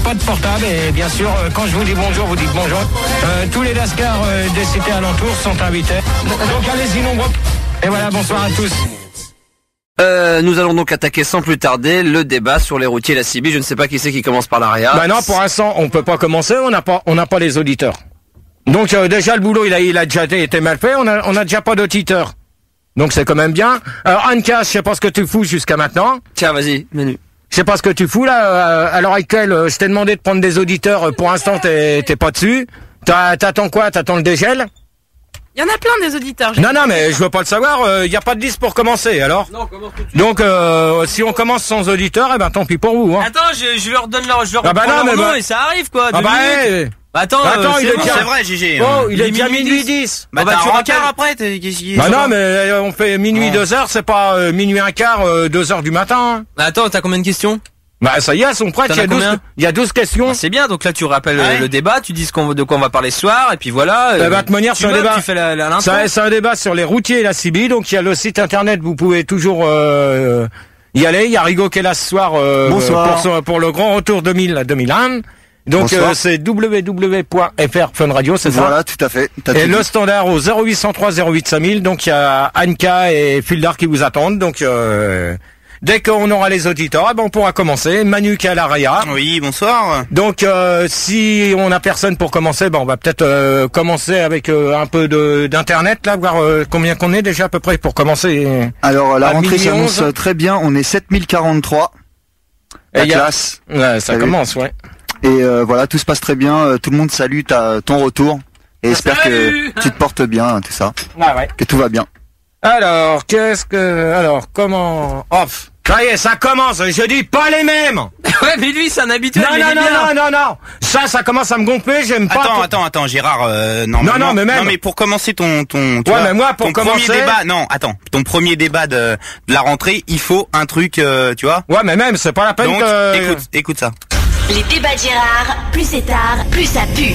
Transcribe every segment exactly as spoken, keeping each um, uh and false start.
pas de portable et bien sûr, euh, quand je vous dis bonjour, vous dites bonjour. Euh, tous les lascars euh, des cités alentours sont invités. Donc allez-y nombreux. Et voilà, bonsoir à tous. Euh, nous allons donc attaquer sans plus tarder le débat sur les routiers et la C B. Je ne sais pas qui c'est qui commence par l'Aria. Bah non, pour l'instant, on peut pas commencer, on n'a pas, on n'a pas les auditeurs. Donc euh, déjà le boulot, il a, il a déjà été mal fait, on a, on a déjà pas d'auditeurs. Donc c'est quand même bien. Alors Anka, je sais pas ce que tu fous jusqu'à maintenant. Tiens, vas-y, Manu. Je sais pas ce que tu fous là. Euh, à l'heure actuelle, euh, je t'ai demandé de prendre des auditeurs. Pour l'instant, t'es, t'es pas dessus. T'as, t'attends quoi? T'attends le dégel? Il y en a plein des auditeurs. Non, non, mais je veux pas le savoir. Il euh, y a pas de liste pour commencer, alors. Non, commence tout de suite. Donc, euh, si on commence sans auditeurs, eh ben tant pis pour vous. Hein. Attends, je, je leur donne leur, je leur ah bah reprends non, leur mais nom bah... et ça arrive quoi. Ah bah, hey. bah attends, attends, euh, il c'est, est bon, déjà... c'est vrai, G G. Oh, il, il est déjà minuit minuit dix. Bah, bah bah tu tu rappelles... quart après, t'es, qu'est-ce qu'il Bah non, mais euh, on fait minuit deux heures, c'est pas euh, minuit un quart, euh, deux heures du matin. Bah attends, t'as combien de questions? Bah ça y est, elles sont prêtes, il y a douze, il y a douze questions. Bah, c'est bien, donc là tu rappelles ah ouais. le débat, tu dis ce qu'on, de quoi on va parler ce soir, et puis voilà. Euh, bah, de manière, tu sur un débat. Tu fais la, la, l'intro. Ça, c'est un débat sur les routiers et la C B, donc il y a le site internet, vous pouvez toujours euh, y aller. Il y a Rigaud qui est là ce soir euh, Bonsoir. Pour, son, pour le grand retour deux mille deux mille un. Donc euh, c'est w w w point f r fun radio, c'est ça? Voilà, tout à fait. T'as et tout le dit. standard au zéro huit cent trois zéro huit cinq mille. Donc il y a Anka et Fildar qui vous attendent. Donc euh, dès qu'on aura les auditeurs, eh ben, on pourra commencer. Manu qui est à l'Aria. Oui, bonsoir. Donc euh, si on a personne pour commencer, ben on va peut-être euh, commencer avec euh, un peu de d'internet là, voir euh, combien qu'on est déjà à peu près pour commencer. Alors la à rentrée minuit s'annonce onze. très bien. On est sept mille quarante-trois. La Et y a- classe. Ouais, ça Salut. commence, ouais. Et euh, voilà, tout se passe très bien. euh, Tout le monde salue ta, ton retour. Et espère salut. que tu te portes bien, hein, tout ça. Ah ouais. Que tout va bien. Alors, qu'est-ce que... Alors, comment... Off. Ça y est, ça commence. Je dis pas les mêmes. Ouais, mais lui c'est un habitué. Non, il non, est non, bien. non, non, non. Ça, ça commence à me gonfler. J'aime pas... Attends, ton- attends, attends, Gérard, euh, non, Non, non, mais même- non, mais pour commencer ton, ton, tu Ouais, vois, mais moi, pour ton commencer- premier débat, non, attends, ton premier débat de, de la rentrée, il faut un truc, euh, tu vois. Ouais, mais même, c'est pas la peine Donc, que... écoute, écoute ça. Les débats de Gérard, plus c'est tard, plus ça pue.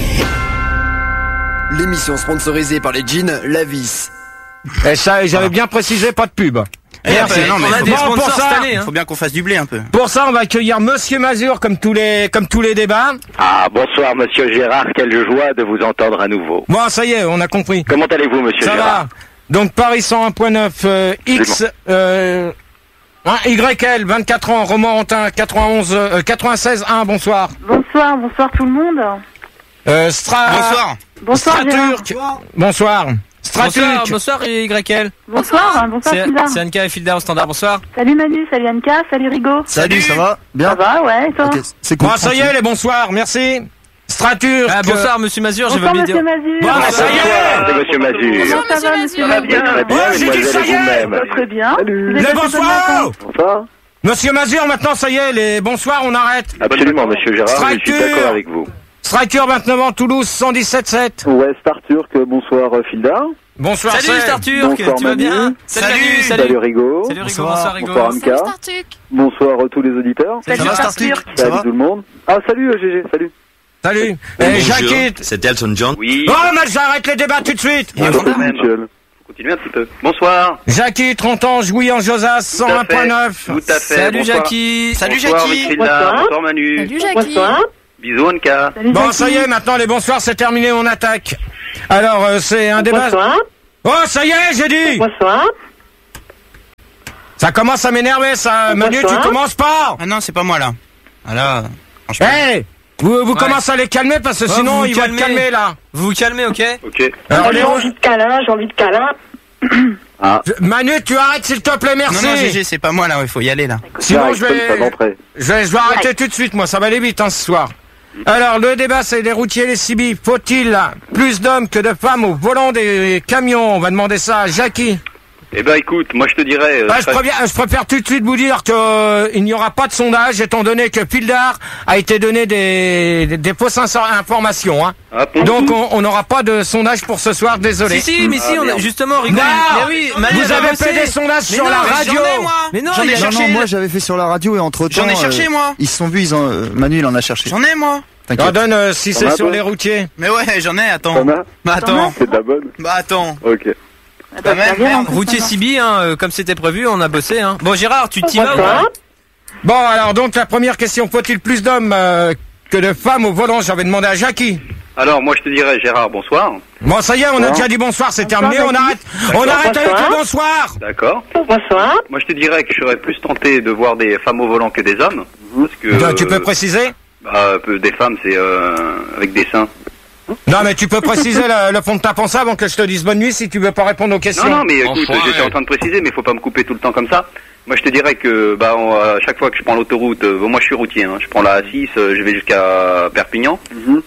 L'émission sponsorisée par les jeans Lavis. Et ça, j'avais bien précisé, pas de pub. Eh, Merci. ben, non, mais On a faut, des Bon, pour sponsors ça, cette année. Hein. faut bien qu'on fasse du blé un peu. Pour ça, on va accueillir Monsieur Mazur, comme tous les, comme tous les débats. Ah, bonsoir, monsieur Gérard, quelle joie de vous entendre à nouveau. Bon, ça y est, on a compris. Comment allez-vous, monsieur Ça Gérard? va. Donc, Paris cent un point neuf, euh, X, euh, hein, Y L, vingt-quatre ans, Romorantin, quatre-vingt-onze, euh, quatre-vingt-seize, un, bonsoir. Bonsoir, bonsoir tout le monde. Euh, Stra... Bonsoir. Bonsoir Gérard. Straturk. Bonsoir. Straturk. Bonsoir, bonsoir Y L. Bonsoir, hein, bonsoir C'est, Fildar. c'est Anka et Fildar au standard, bonsoir. Salut Manu, salut Anka, salut Rigaud. Salut, ça va? Bien. Ça va, ouais, et toi? Ok, c'est cool. Bon, ça y est, tranquille. les bonsoirs, merci. Straturk. Ah, bonsoir Monsieur Mazur, j'ai Bonsoir oublié de monsieur dire. Mazur. Bon, Ah, ça y est. bonsoir, c'est monsieur Mazur. Comment ça va monsieur Mazur? Très bien, Oh, j'ai dit mademoiselle ça et y est. vous-même. Très bien. Vous avez Les passé de bonnes bonsoirs. vacances? Bonsoir. Monsieur Mazur, maintenant, ça y est, les bonsoirs, on arrête. Absolument, monsieur Gérard, je suis Straturk. d'accord avec vous. Straturk, vingt-neuf ans, Toulouse, cent dix-sept sept. Ouais, Star Turk, bonsoir Fildar. Bonsoir, Salut c'est- Star Turk, Bonsoir, tu vas bien? Manu. Salut, Salut. Manu, Salut, salut. Rigaud. Salut Rigaud, Bonsoir. bonsoir Rigaud. Bonsoir Anka. Bonsoir à tous les auditeurs. Salut Ça va, Star Star Turk? Turk. Ça Salut va? tout le monde. Ah, salut euh, G G, salut. Salut. Et Jackie. C'est Elton John. Oui, Oh, mais j'arrête les débats tout de suite. bonjour, Bonsoir, même. Michel. Faut continuer un petit peu. Bonsoir. Jackie, trente ans, Jouy en Josas, cent un point neuf. Tout à fait. Salut bonsoir. Jackie. Salut Bonsoir, Jackie. Miss Hilda. Bonsoir. Bonsoir Manu. Salut Jackie. Bonsoir. Bisous Anka. Salut Bon, Jackie. ça y est, maintenant les bonsoirs, c'est terminé, on attaque. Alors, euh, c'est un débat... Bonsoir. Oh, ça y est, j'ai dit. Bonsoir. Ça commence à m'énerver, ça. Manu, tu Bonsoir. commences pas. Ah non, c'est pas moi là. Ah là, franchement. Hé, vous, vous Ouais. commencez à les calmer parce que Ouais, sinon vous vous ils vont te calmez. calmer là. Vous vous calmez, ok? Ok. Alors, J'ai Léon, envie de câlin, j'ai envie de câlin. Manu, tu arrêtes s'il te plaît, merci. Non, non, G G, c'est pas moi là, il faut y aller là. Sinon, je J'arrive comme ça vais, d'entrée. je vais, je vais arrêter tout de suite, moi. Ça va aller vite, hein, ce soir. Alors, le débat, c'est les routiers et les C B. Faut-il plus d'hommes que de femmes au volant des camions? On va demander ça à Jackie. Eh ben écoute, moi je te dirais... euh, Ah, je, très- préviens- je préfère tout de suite vous dire que euh, il n'y aura pas de sondage, étant donné que Fildar a été donné des, des, des fausses inso- informations. Hein. Ah, bon. Donc, on on n'aura pas de sondage pour ce soir, désolé. Si, si, mais si, Ah, on a, merde. justement, Rigaud. Non. Mais oui, Manu Vous a avez bossé. fait des sondages Mais sur non, la mais j'en radio. ai, moi. Mais non, J'en ai il a Non, cherché. non, moi j'avais fait sur la radio et entre temps. J'en ai cherché, moi. Ils se sont vus, ils ont, euh, Manu il en a cherché. J'en ai moi. J'en T'inquiète. donne euh, si T'en c'est as, sur toi les routiers. Mais ouais, j'en ai, attends. T'en as? Bah attends. C'est de la bonne? Bah attends. Ok. Ah bah, même, très bien, merde. en plus, Routier ça va. Sibi, hein, euh, comme c'était prévu, on a bossé, hein. Bon, Gérard, tu t'y vas ou Bonsoir. pas? Bon, alors donc la première question, faut-il plus d'hommes euh, que de femmes au volant. J'avais demandé à Jackie. Alors, moi, je te dirais, Gérard, bonsoir. Bon, ça y est, on a déjà dit bonsoir, c'est terminé, on arrête, on arrête avec le bonsoir. D'accord. Bonsoir. Moi, je te dirais que je serais plus tenté de voir des femmes au volant que des hommes. Parce que, Tu peux préciser? Bah, peu- des femmes, c'est euh, avec des seins. Non, mais tu peux préciser le, le fond de ta pensée avant que je te dise bonne nuit si tu veux pas répondre aux questions. Non, non, mais écoute, Enfin, j'étais ouais. en train de préciser, mais faut pas me couper tout le temps comme ça. Moi, je te dirais que, bah, on- à chaque fois que je prends l'autoroute, euh, bon, moi, je suis routier, hein, je prends la A six, euh, je vais jusqu'à Perpignan,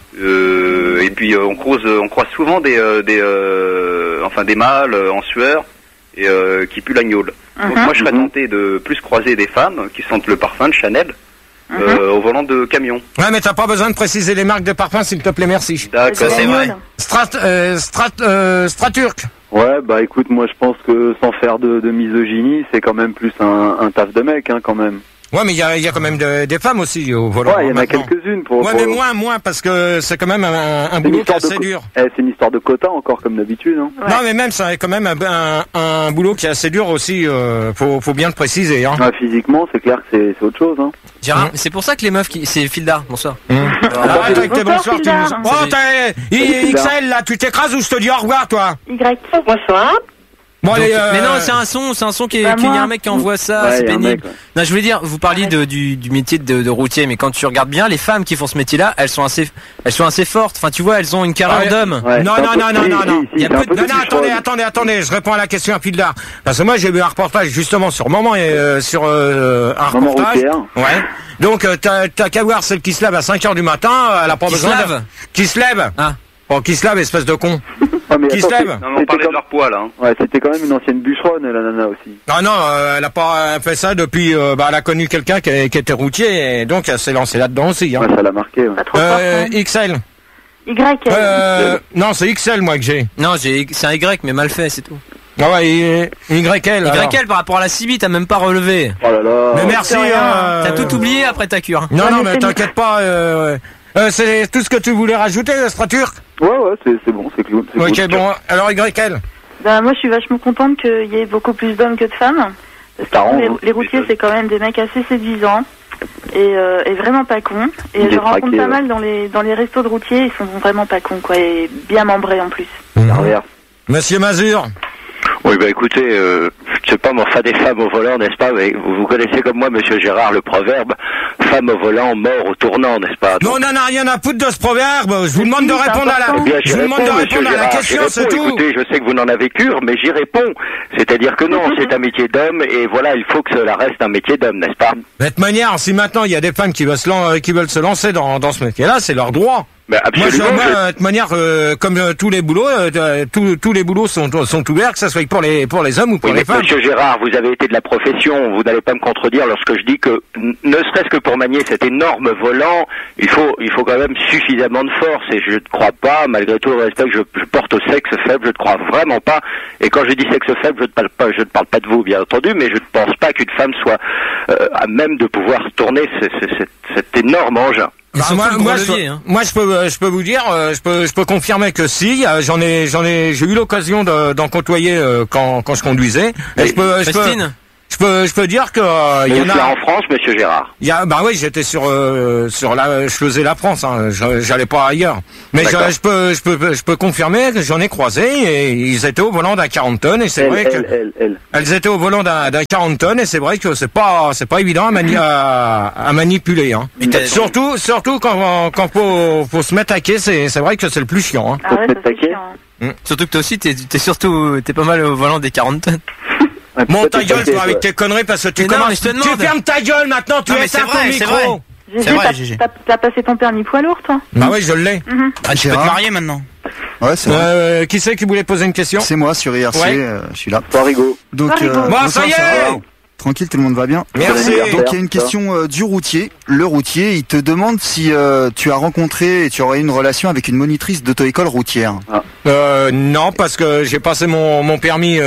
euh, et puis euh, on croise, on croise souvent des, euh, des, euh, enfin, des mâles euh, en sueur et euh, qui puent l'agnole. Donc, Mhm. moi, je serais tenté de plus croiser des femmes qui sentent le parfum de Chanel euh, au volant de camion. Ouais, mais t'as pas besoin de préciser les marques de parfum, s'il te plaît, merci. D'accord. C'est vrai. Strat, euh, Strat, euh, Straturk. Ouais, bah écoute, moi je pense que sans faire de, de misogynie, c'est quand même plus un, un taf de mec, hein, quand même. Ouais, mais il y a, il y a quand même de- des femmes aussi au volant. Ouais, il y en a maintenant. quelques-unes pour... Ouais, pour- mais moins, moins, parce que c'est quand même un, un c'est une boulot qui est histoire de assez co- dur. Eh, c'est une histoire de quota encore, comme d'habitude, hein. Non, mais même, c'est quand même un, un, un boulot qui est assez dur aussi, euh, faut, faut bien le préciser, hein. Ouais, physiquement, c'est clair que c'est c'est autre chose, hein. Gérard, c'est pour ça que les meufs qui. C'est Fildar, bonsoir. Arrête avec tes Bonsoir, bonsoirs, tu nous... Fildar. Oh, t'as, I- X L, là, tu t'écrases ou je te dis au revoir, toi? Y. Bonsoir. Bon, allez, euh... Mais non, c'est un son, c'est un son qui est, Bah, qu'il y a moi. un mec qui envoie ça, Ouais, c'est y a un pénible. mec, ouais. Non, je voulais dire, vous parliez de, du, du métier de, de routier, mais quand tu regardes bien, les femmes qui font ce métier-là, elles sont assez, elles sont assez fortes. Enfin, tu vois, elles ont une carrière Ouais. d'homme. Ouais, non, c'est un non, peu- non, non, si, non, si, non. si, Il y a c'est un peu de- peu Non, non, plus attendez, froid. attendez, attendez, je réponds à la question à Fildar. Parce que moi, j'ai eu un reportage justement sur Moment et euh, sur euh, un Maman reportage. routière. Ouais. Donc, euh, t'as t'as qu'à voir celle qui se lève à cinq heures du matin, euh, elle a pas Qui se besoin lave de... Qui se lève Ah. Oh, qui se lève, espèce de con. Ah, mais Qui attends, se lève c'est- Non, mais on c'était parlait comme- de leur poids, là. Hein. Ouais, c'était quand même une ancienne bûcheronne, la nana aussi. Ah non, euh, elle a pas fait ça depuis... euh, bah, elle a connu quelqu'un qui, qui était routier, et donc elle s'est lancée là-dedans aussi. Hein. Ouais, ça l'a marqué, ouais. Pas trop Euh, fort, X L. Y. Euh, non, c'est X L, moi, que j'ai. Non, j'ai, c'est un Y, mais mal fait, c'est tout. Ah ouais, et- Y L. alors. Y L par rapport à la C B, t'as même pas relevé. Oh là là. Mais merci. c'est rien. euh, T'as tout oublié après ta cure. Non, Ouais, non, mais mais c'est t'inquiète pas. Euh, euh, c'est tout ce que tu voulais rajouter, Straturk. Ouais, ouais, c'est c'est bon, c'est cool. c'est Ok, cool. bon, alors Y L. Bah, moi, je suis vachement contente qu'il y ait beaucoup plus d'hommes que de femmes. Parce que T'arranges, les, hein. les routiers, c'est quand même des mecs assez séduisants. Et, euh, et vraiment pas cons. Et Il je est rencontre traqué, pas ouais. mal dans les, dans les restos de routiers, ils sont vraiment pas cons, quoi. Et bien membrés en plus. L'inverse. Monsieur Mazur. Oui, bah écoutez, euh, je sais pas, mais enfin des femmes au volant, n'est-ce pas? Mais vous, vous connaissez comme moi, monsieur Gérard, le proverbe femme au volant, mort au tournant, n'est-ce pas? Non, on en a rien à foutre de ce proverbe. Je vous demande de si, c'est répondre à la. important. Eh bien, Je j'y vous demande réponds, de monsieur répondre à la Gérard, question, j'y c'est réponds. tout. Écoutez, je sais que vous n'en avez cure, mais j'y réponds. C'est-à-dire que non, c'est un métier d'homme, et voilà, il faut que cela reste un métier d'homme, n'est-ce pas? De toute manière, si maintenant il y a des femmes qui veulent se, lan- qui veulent se lancer dans, dans ce métier-là, c'est leur droit. Ben, Moi, je, absolument. moi, je- euh, de toute manière, euh, comme euh, tous les boulots, euh, euh, tous, tous les boulots sont, sont ouverts, que ce soit pour les, pour les hommes ou pour Oui, les mais femmes. monsieur Gérard, vous avez été de la profession, vous n'allez pas me contredire lorsque je dis que, n- ne serait-ce que pour manier cet énorme volant, il faut, il faut quand même suffisamment de force, et je ne crois pas, malgré tout le respect que je, je porte au sexe faible, je ne crois vraiment pas, et quand je dis sexe faible, je ne parle pas, je ne parle pas de vous, bien entendu, mais je ne pense pas qu'une femme soit euh, à même de pouvoir tourner ce- ce- cet, cet énorme engin. Et Bah, surtout moi, le gros moi, je, levier, hein. moi, je peux, euh, je peux vous dire, euh, je peux, je peux confirmer que si, euh, j'en ai, j'en ai, j'ai eu l'occasion de- d'en côtoyer euh, quand, quand je conduisais. Et je peux, je peux, Christine, je peux, je peux dire que euh, il Mais y en cela a. en France, monsieur Gérard. Il y a, bah oui, j'étais sur, euh, sur la, je faisais la France, hein, je- j'allais pas ailleurs. Mais je, D'accord. je peux, je peux, je peux confirmer que j'en ai croisé et ils étaient au volant d'un quarante tonnes et c'est Elle, vrai elle, que elle, elle. elles étaient au volant d'un d'un quarante tonnes et c'est vrai que c'est pas, c'est pas évident à, mani- à, à manipuler, hein. Mais t'as- Surtout, surtout quand, quand faut, faut se mettre à quai, c'est, c'est vrai que c'est le plus chiant, hein. Ah Faut ouais, se ça mettre c'est taquet. chiant. surtout que toi aussi, t'es, t'es surtout, t'es pas mal au volant des quarante tonnes. Ouais, Monte peut-être ta gueule, taquet, toi, avec ouais. tes conneries parce que tu Mais non, commences. mais je te tu demande. fermes ta gueule maintenant, tu Non, mais éteins c'est ton vrai, c'est micro. vrai. Gégé, C'est vrai, t'as- Gégé. t'as t'as passé ton permis poids lourd, toi? Bah oui, je l'ai. Ah, tu peux te Gérard. marier maintenant. Ouais, c'est vrai. Euh, qui c'est qui voulait poser une question? C'est moi sur I R C, Ouais. euh, je suis là. Toi, Rigaud. Donc, Toi, Rigaud. euh, Bon, bonsoir, ça y va est. Tranquille, tout le monde va bien. Merci. Donc il y a une question euh, du routier. Le routier, il te demande si euh, tu as rencontré et tu aurais eu une relation avec une monitrice d'auto-école routière. Euh, non, parce que j'ai passé mon, mon permis.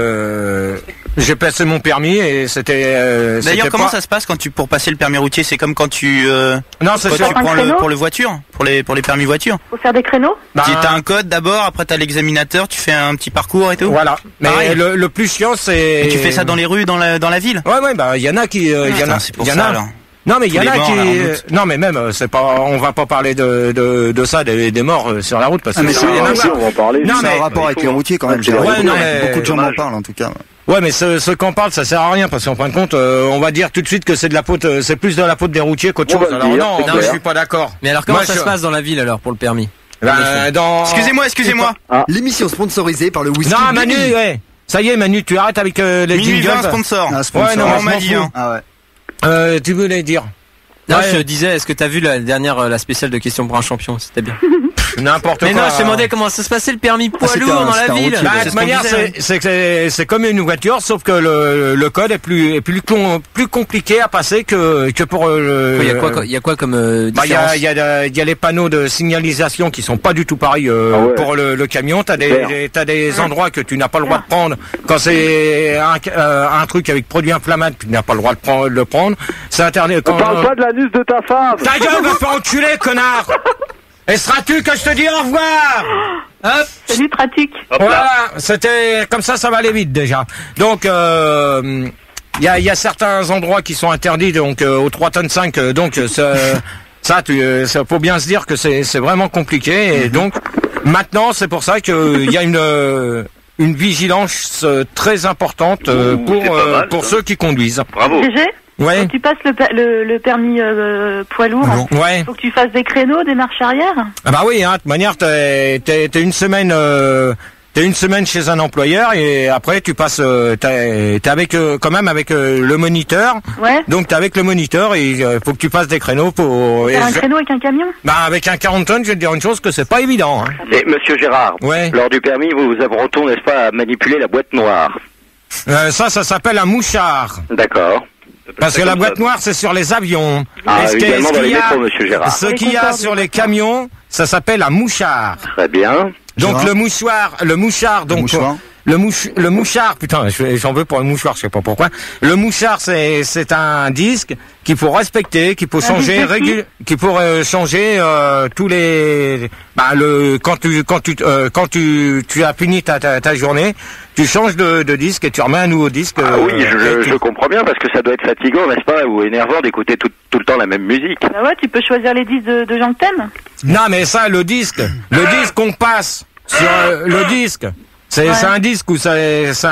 Euh, j'ai passé mon permis et c'était. Euh, D'ailleurs, c'était comment pas- ça se passe quand tu pour passer le permis routier? C'est comme quand tu euh, Non, c'est quand sûr. tu Un prends le créneau pour le voiture, pour les pour les permis voiture. Faut faire des créneaux? Bah, Tu as un code d'abord, après t'as l'examinateur, tu fais un petit parcours et tout. Voilà. Mais Pareil. le, le plus chiant, c'est. Et tu fais ça dans les rues, dans la dans la ville. Ouais, ouais, bah il y en a qui, euh, il y en Putain, a, c'est pour il y en ça a. alors. Non mais il y Tous en a les morts, qui, là, en août. non mais même, euh, c'est pas, on va pas parler de de, de ça, des, des morts euh, sur la route parce que Ah, mais ça c'est- n'a rien à Ah, si, voir. on va en parler. Non, C'est mais- un rapport avec les routiers quand même. j'ai Ouais, l'impression non, que mais- beaucoup de gens m'en dommage. parlent en tout cas. Ouais, mais ce, ce qu'on parle, ça sert à rien parce qu'en fin de compte, euh, on va dire tout de suite que c'est de la faute, euh, c'est plus de la faute des routiers qu'autre On va chose. le Alors dire, non, c'est non, clair. je suis pas d'accord. Mais alors comment Moi, ça je- se passe dans la ville alors pour le permis? Ben, dans... Excusez-moi, excusez-moi. L'émission sponsorisée par le whisky. Non, Manu, Billy. ouais. Ça y est, Manu, tu arrêtes avec euh, les Minuit vingt jingles. sponsor. Un sponsor. Ouais, non, on je m'a m'en dit. fous. Hein. Ah ouais. Euh, tu voulais dire Non, Ouais. je disais, est-ce que t'as vu la dernière, euh, la spéciale de questions pour un champion? C'était bien. n'importe quoi. Mais non, je te demandais comment ça se passait le permis poids c'était lourd un- dans la c'était un ville. routier, Bah, C'est de C'est toute ce qu'on manière, disait, c'est c'est que c'est- c'est comme une voiture, sauf que le, le code est plus est plus con- plus compliqué à passer que que pour euh, Il y a quoi, il y a quoi comme euh, Bah, il y a, différence? il y, a, il y a les panneaux de signalisation qui sont pas du tout pareils euh, Ah ouais. pour le, le camion. T'as des, Super. des- t'as des endroits que tu n'as pas le droit de prendre quand c'est un, euh, un truc avec produit inflammable, tu n'as pas le droit de prendre, le prendre. C'est interdit. On Quand, parle pas de l'anus de ta femme. Ta gueule, va faire enculer, connard. Et seras-tu que je te dis au revoir? Hop. Salut Pratique. Voilà, c'était comme ça, ça va aller vite déjà. Donc, euh, il y a, il y a certains endroits qui sont interdits, donc euh, aux trois tonnes cinq. euh, donc euh, ça, ça, tu, euh, ça faut bien se dire que c'est, c'est vraiment compliqué. Et donc, maintenant, c'est pour ça qu'il y a une euh, une vigilance euh, très importante euh, Ouh, pour c'est pas euh, mal, pour ça. ceux qui conduisent. Bravo. G G, Ouais, quand tu passes le, per- le, le permis euh, poids lourd, ouais. faut que tu fasses des créneaux, des marches arrière. Ah bah oui, hein, de toute manière, t'es, t'es, t'es une semaine, euh, t'es une semaine chez un employeur et après tu passes, euh, t'es, t'es avec, euh, quand même avec euh, le moniteur. Ouais. Donc t'es avec le moniteur et il faut que tu passes des créneaux pour. et Faire un je- créneau avec un camion. bah avec un quarante tonnes, je vais te dire une chose que c'est pas évident. Hein. Et monsieur Gérard, Ouais. lors du permis, vous vous apprêtons, n'est-ce pas, à manipuler la boîte noire? Euh, ça, ça s'appelle un mouchard. D'accord. Parce que la boîte noire, c'est sur les avions. Ah, Et ce qu'il y a- évidemment, ce dans qu'il les y a- métros, monsieur Gérard. Ce Les qu'il y a Concorde, sur les les camions, ça s'appelle un mouchard. Très bien. Donc Gérard le mouchoir, le mouchard, donc mouchoir. le mouch, le mouchard, putain, je- j'en veux pour un mouchoir, je sais pas pourquoi. Le mouchard, c'est c'est un disque qu'il faut respecter, qu'il faut Un changer disque régulièrement, qu'il faut euh, changer euh, tous les, bah le quand tu quand tu euh, quand tu tu as fini ta ta, ta journée, tu changes de, de disque et tu remets un nouveau disque. Ah euh, oui, je, et je tu- comprends bien parce que ça doit être fatigant, n'est-ce pas, ou énervant d'écouter tout, tout le temps la même musique. Bah ouais, tu peux choisir les disques de, de gens que t'aimes. Non, mais ça, le disque, le disque qu'on passe sur euh, le disque. C'est Ouais. c'est un disque où ça, c'est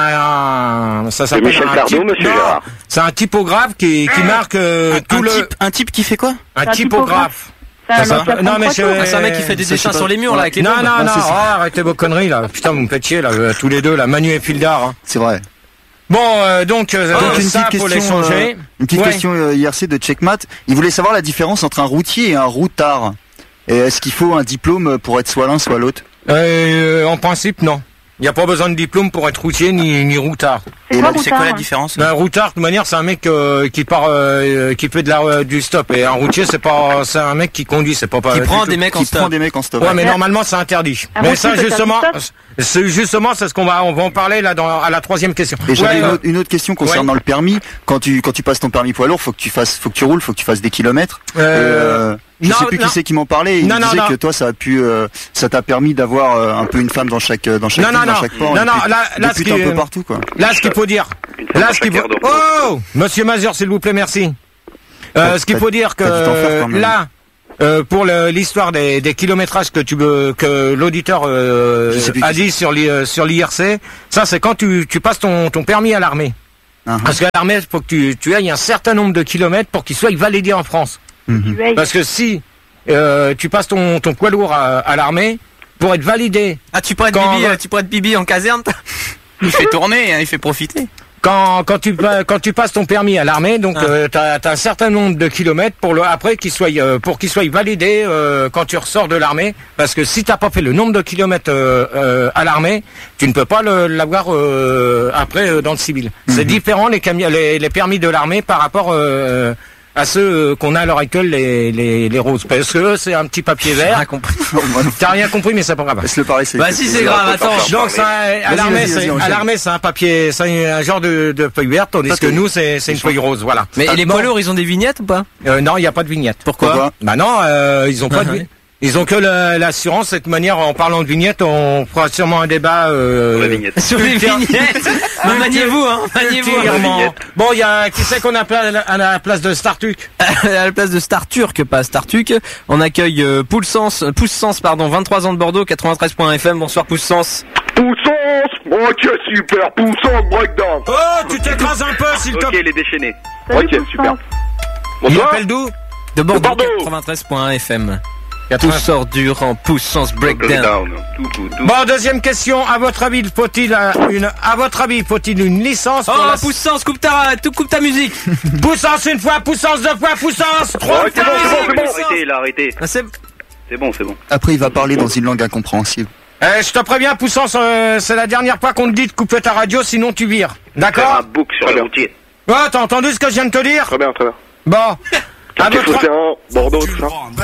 un, ça s'appelle Michel un Sardou, type- monsieur non, Gérard. c'est un typographe qui, qui marque euh, Un, tout un le, type, un type qui fait quoi? un C'est un typographe. C'est un Ça, mec qui apprend non, mais trois je- tours. Ah, c'est un mec qui fait des Ça, je dessins sais sur pas. les murs là avec les Non, bombes. non, Ah, non, c'est ça. oh, arrêtez vos conneries là. Putain, vous me faites chier là, euh, tous les deux, là, Manu et Fildar. Hein. C'est vrai. Bon, euh, donc, euh, Donc, une ça petite pour question, l'échanger. euh, une petite Ouais. question euh, I R C de Checkmat. Il voulait savoir la différence entre un routier et un routard. Et est-ce qu'il faut un diplôme pour être soit l'un soit l'autre? Euh, en principe, non. Il n'y a pas besoin de diplôme pour être routier ni, ni routard. C'est Et quoi, là, C'est quoi la Routard différence? Un routard, de toute manière, c'est un mec euh, qui part, euh, qui fait de la, euh, du stop. Et un routier, c'est pas, c'est un mec qui conduit, c'est pas pas. Qui du prend tout. des mecs en Qui prend stop. des mecs en stop. Ouais, mais normalement, c'est interdit. Un mais routier ça, peut faire du justement, stop c'est justement, c'est ce qu'on va, on va en parler là dans à la troisième question. Et j'avais Ouais, une, euh, autre, une autre question concernant ouais. le permis. Quand tu quand tu passes ton permis poids lourd, faut que tu fasses, faut que tu roules, faut que tu fasses des kilomètres. euh, Euh, je non, sais plus non. qui c'est qui m'en parlait. Il Non, me non, disait non. que toi, ça a pu, euh, ça t'a permis d'avoir euh, un peu une femme dans chaque dans chaque Non, ville, non, dans non. chaque port. Non, et non, puis- là- là, depuis ce qui un est- peu partout quoi. Là, ce qu'il faut dire. Là, ce qu'il faut. Oh, Monsieur Mazur, s'il vous plaît, merci. Euh, T'as- ce qu'il t'as- faut dire que t'as dû t'en faire quand même. là, euh, pour le- l'histoire des, des kilométrages que tu veux, que l'auditeur euh, Je sais plus a qui dit sur l'I- euh, sur l'I R C, ça c'est quand tu, tu passes ton, ton permis à l'armée. Uh-huh. Parce qu'à l'armée, il faut que tu, tu ailles un certain nombre de kilomètres pour qu'il soit validé en France. Mhm. Tu ailles. Parce que si euh, tu passes ton, ton poids lourd à, à l'armée, pour être validé, Ah, tu pourrais être Quand bibi, on va- euh, tu pourrais être bibi en caserne. Il fait tourner, hein, il fait profiter. quand, quand, tu, pa- quand tu passes ton permis à l'armée, donc Ah. euh, t'as as un certain nombre de kilomètres pour le après qu'il soit euh, pour qu'il soit validé euh, quand tu ressors de l'armée, parce que si t'as pas fait le nombre de kilomètres euh, euh, à l'armée, tu ne peux pas le- l'avoir euh, après euh, dans le civil. C'est différent les, cami- les les permis de l'armée par rapport euh, à ceux euh, qu'on a à l'heure actuelle les, les les roses, parce que eux, c'est un petit papier J'ai vert. rien compris. T'as rien compris, mais c'est pas grave. Laisse-le parler. c'est- Bah si c'est grave, attends. Donc ça, à Vas-y, l'armée, vas-y, c'est vas-y, à enchaîne. l'armée, c'est un papier, c'est un genre de, de feuille verte, tandis Ça, que t'es- nous, c'est c'est une feuille rose, voilà. Mais Ah, les bon. poids lourds, ils ont des vignettes ou pas? Euh, non, il n'y a pas de vignette. Pourquoi? Pourquoi Bah non, euh, ils ont pas Ah, de. ouais. Ils ont que le- l'assurance. De cette manière, en parlant de vignettes, on fera sûrement un débat. Euh, Sur les vignettes. Sur les vignettes. Mais maniez-vous, hein, maniez-vous. ultérieurement. Bon, il y a qui c'est qu'on appelle à la place de Startuc? À la place de Star Turk, pas Star Tuc, on accueille euh, Poussens, Poussens, pardon, vingt-trois ans de Bordeaux, quatre-vingt-treize point F M. Bonsoir Poussens. Poussance. Ok, super. Poussance, breakdown. Oh, tu t'écrases un peu, s'il te Ok, plaît. les déchaînés. Salut, Ok, super. Il Bonsoir. appelle d'où? De Bordeaux, Bordeaux. quatre-vingt-treize point F M. Tout sort durant Poussens Breakdown. Breakdown. Tout, tout, tout. Bon, deuxième question. À votre avis, faut-il euh, une, à votre avis, faut-il une licence Oh, pour la... Poussens, coupe ta, tout, coupe ta musique. Poussance une fois, poussance deux fois, poussance trois Ouais, c'est bon, fois. c'est bon, c'est bon. Arrêtez, là, arrêtez. Ah, c'est- C'est bon, c'est bon. Après, il va parler dans une langue incompréhensible. Eh, je te préviens, poussance, euh, c'est la dernière fois qu'on te dit de couper ta radio, sinon tu vires. Faire un D'accord? book sur Très le bien. routier. Oh, t'as entendu ce que je viens de te dire? Très bien, très bien. Bon. À Quartier votre... Phocéen, Bordeaux, tout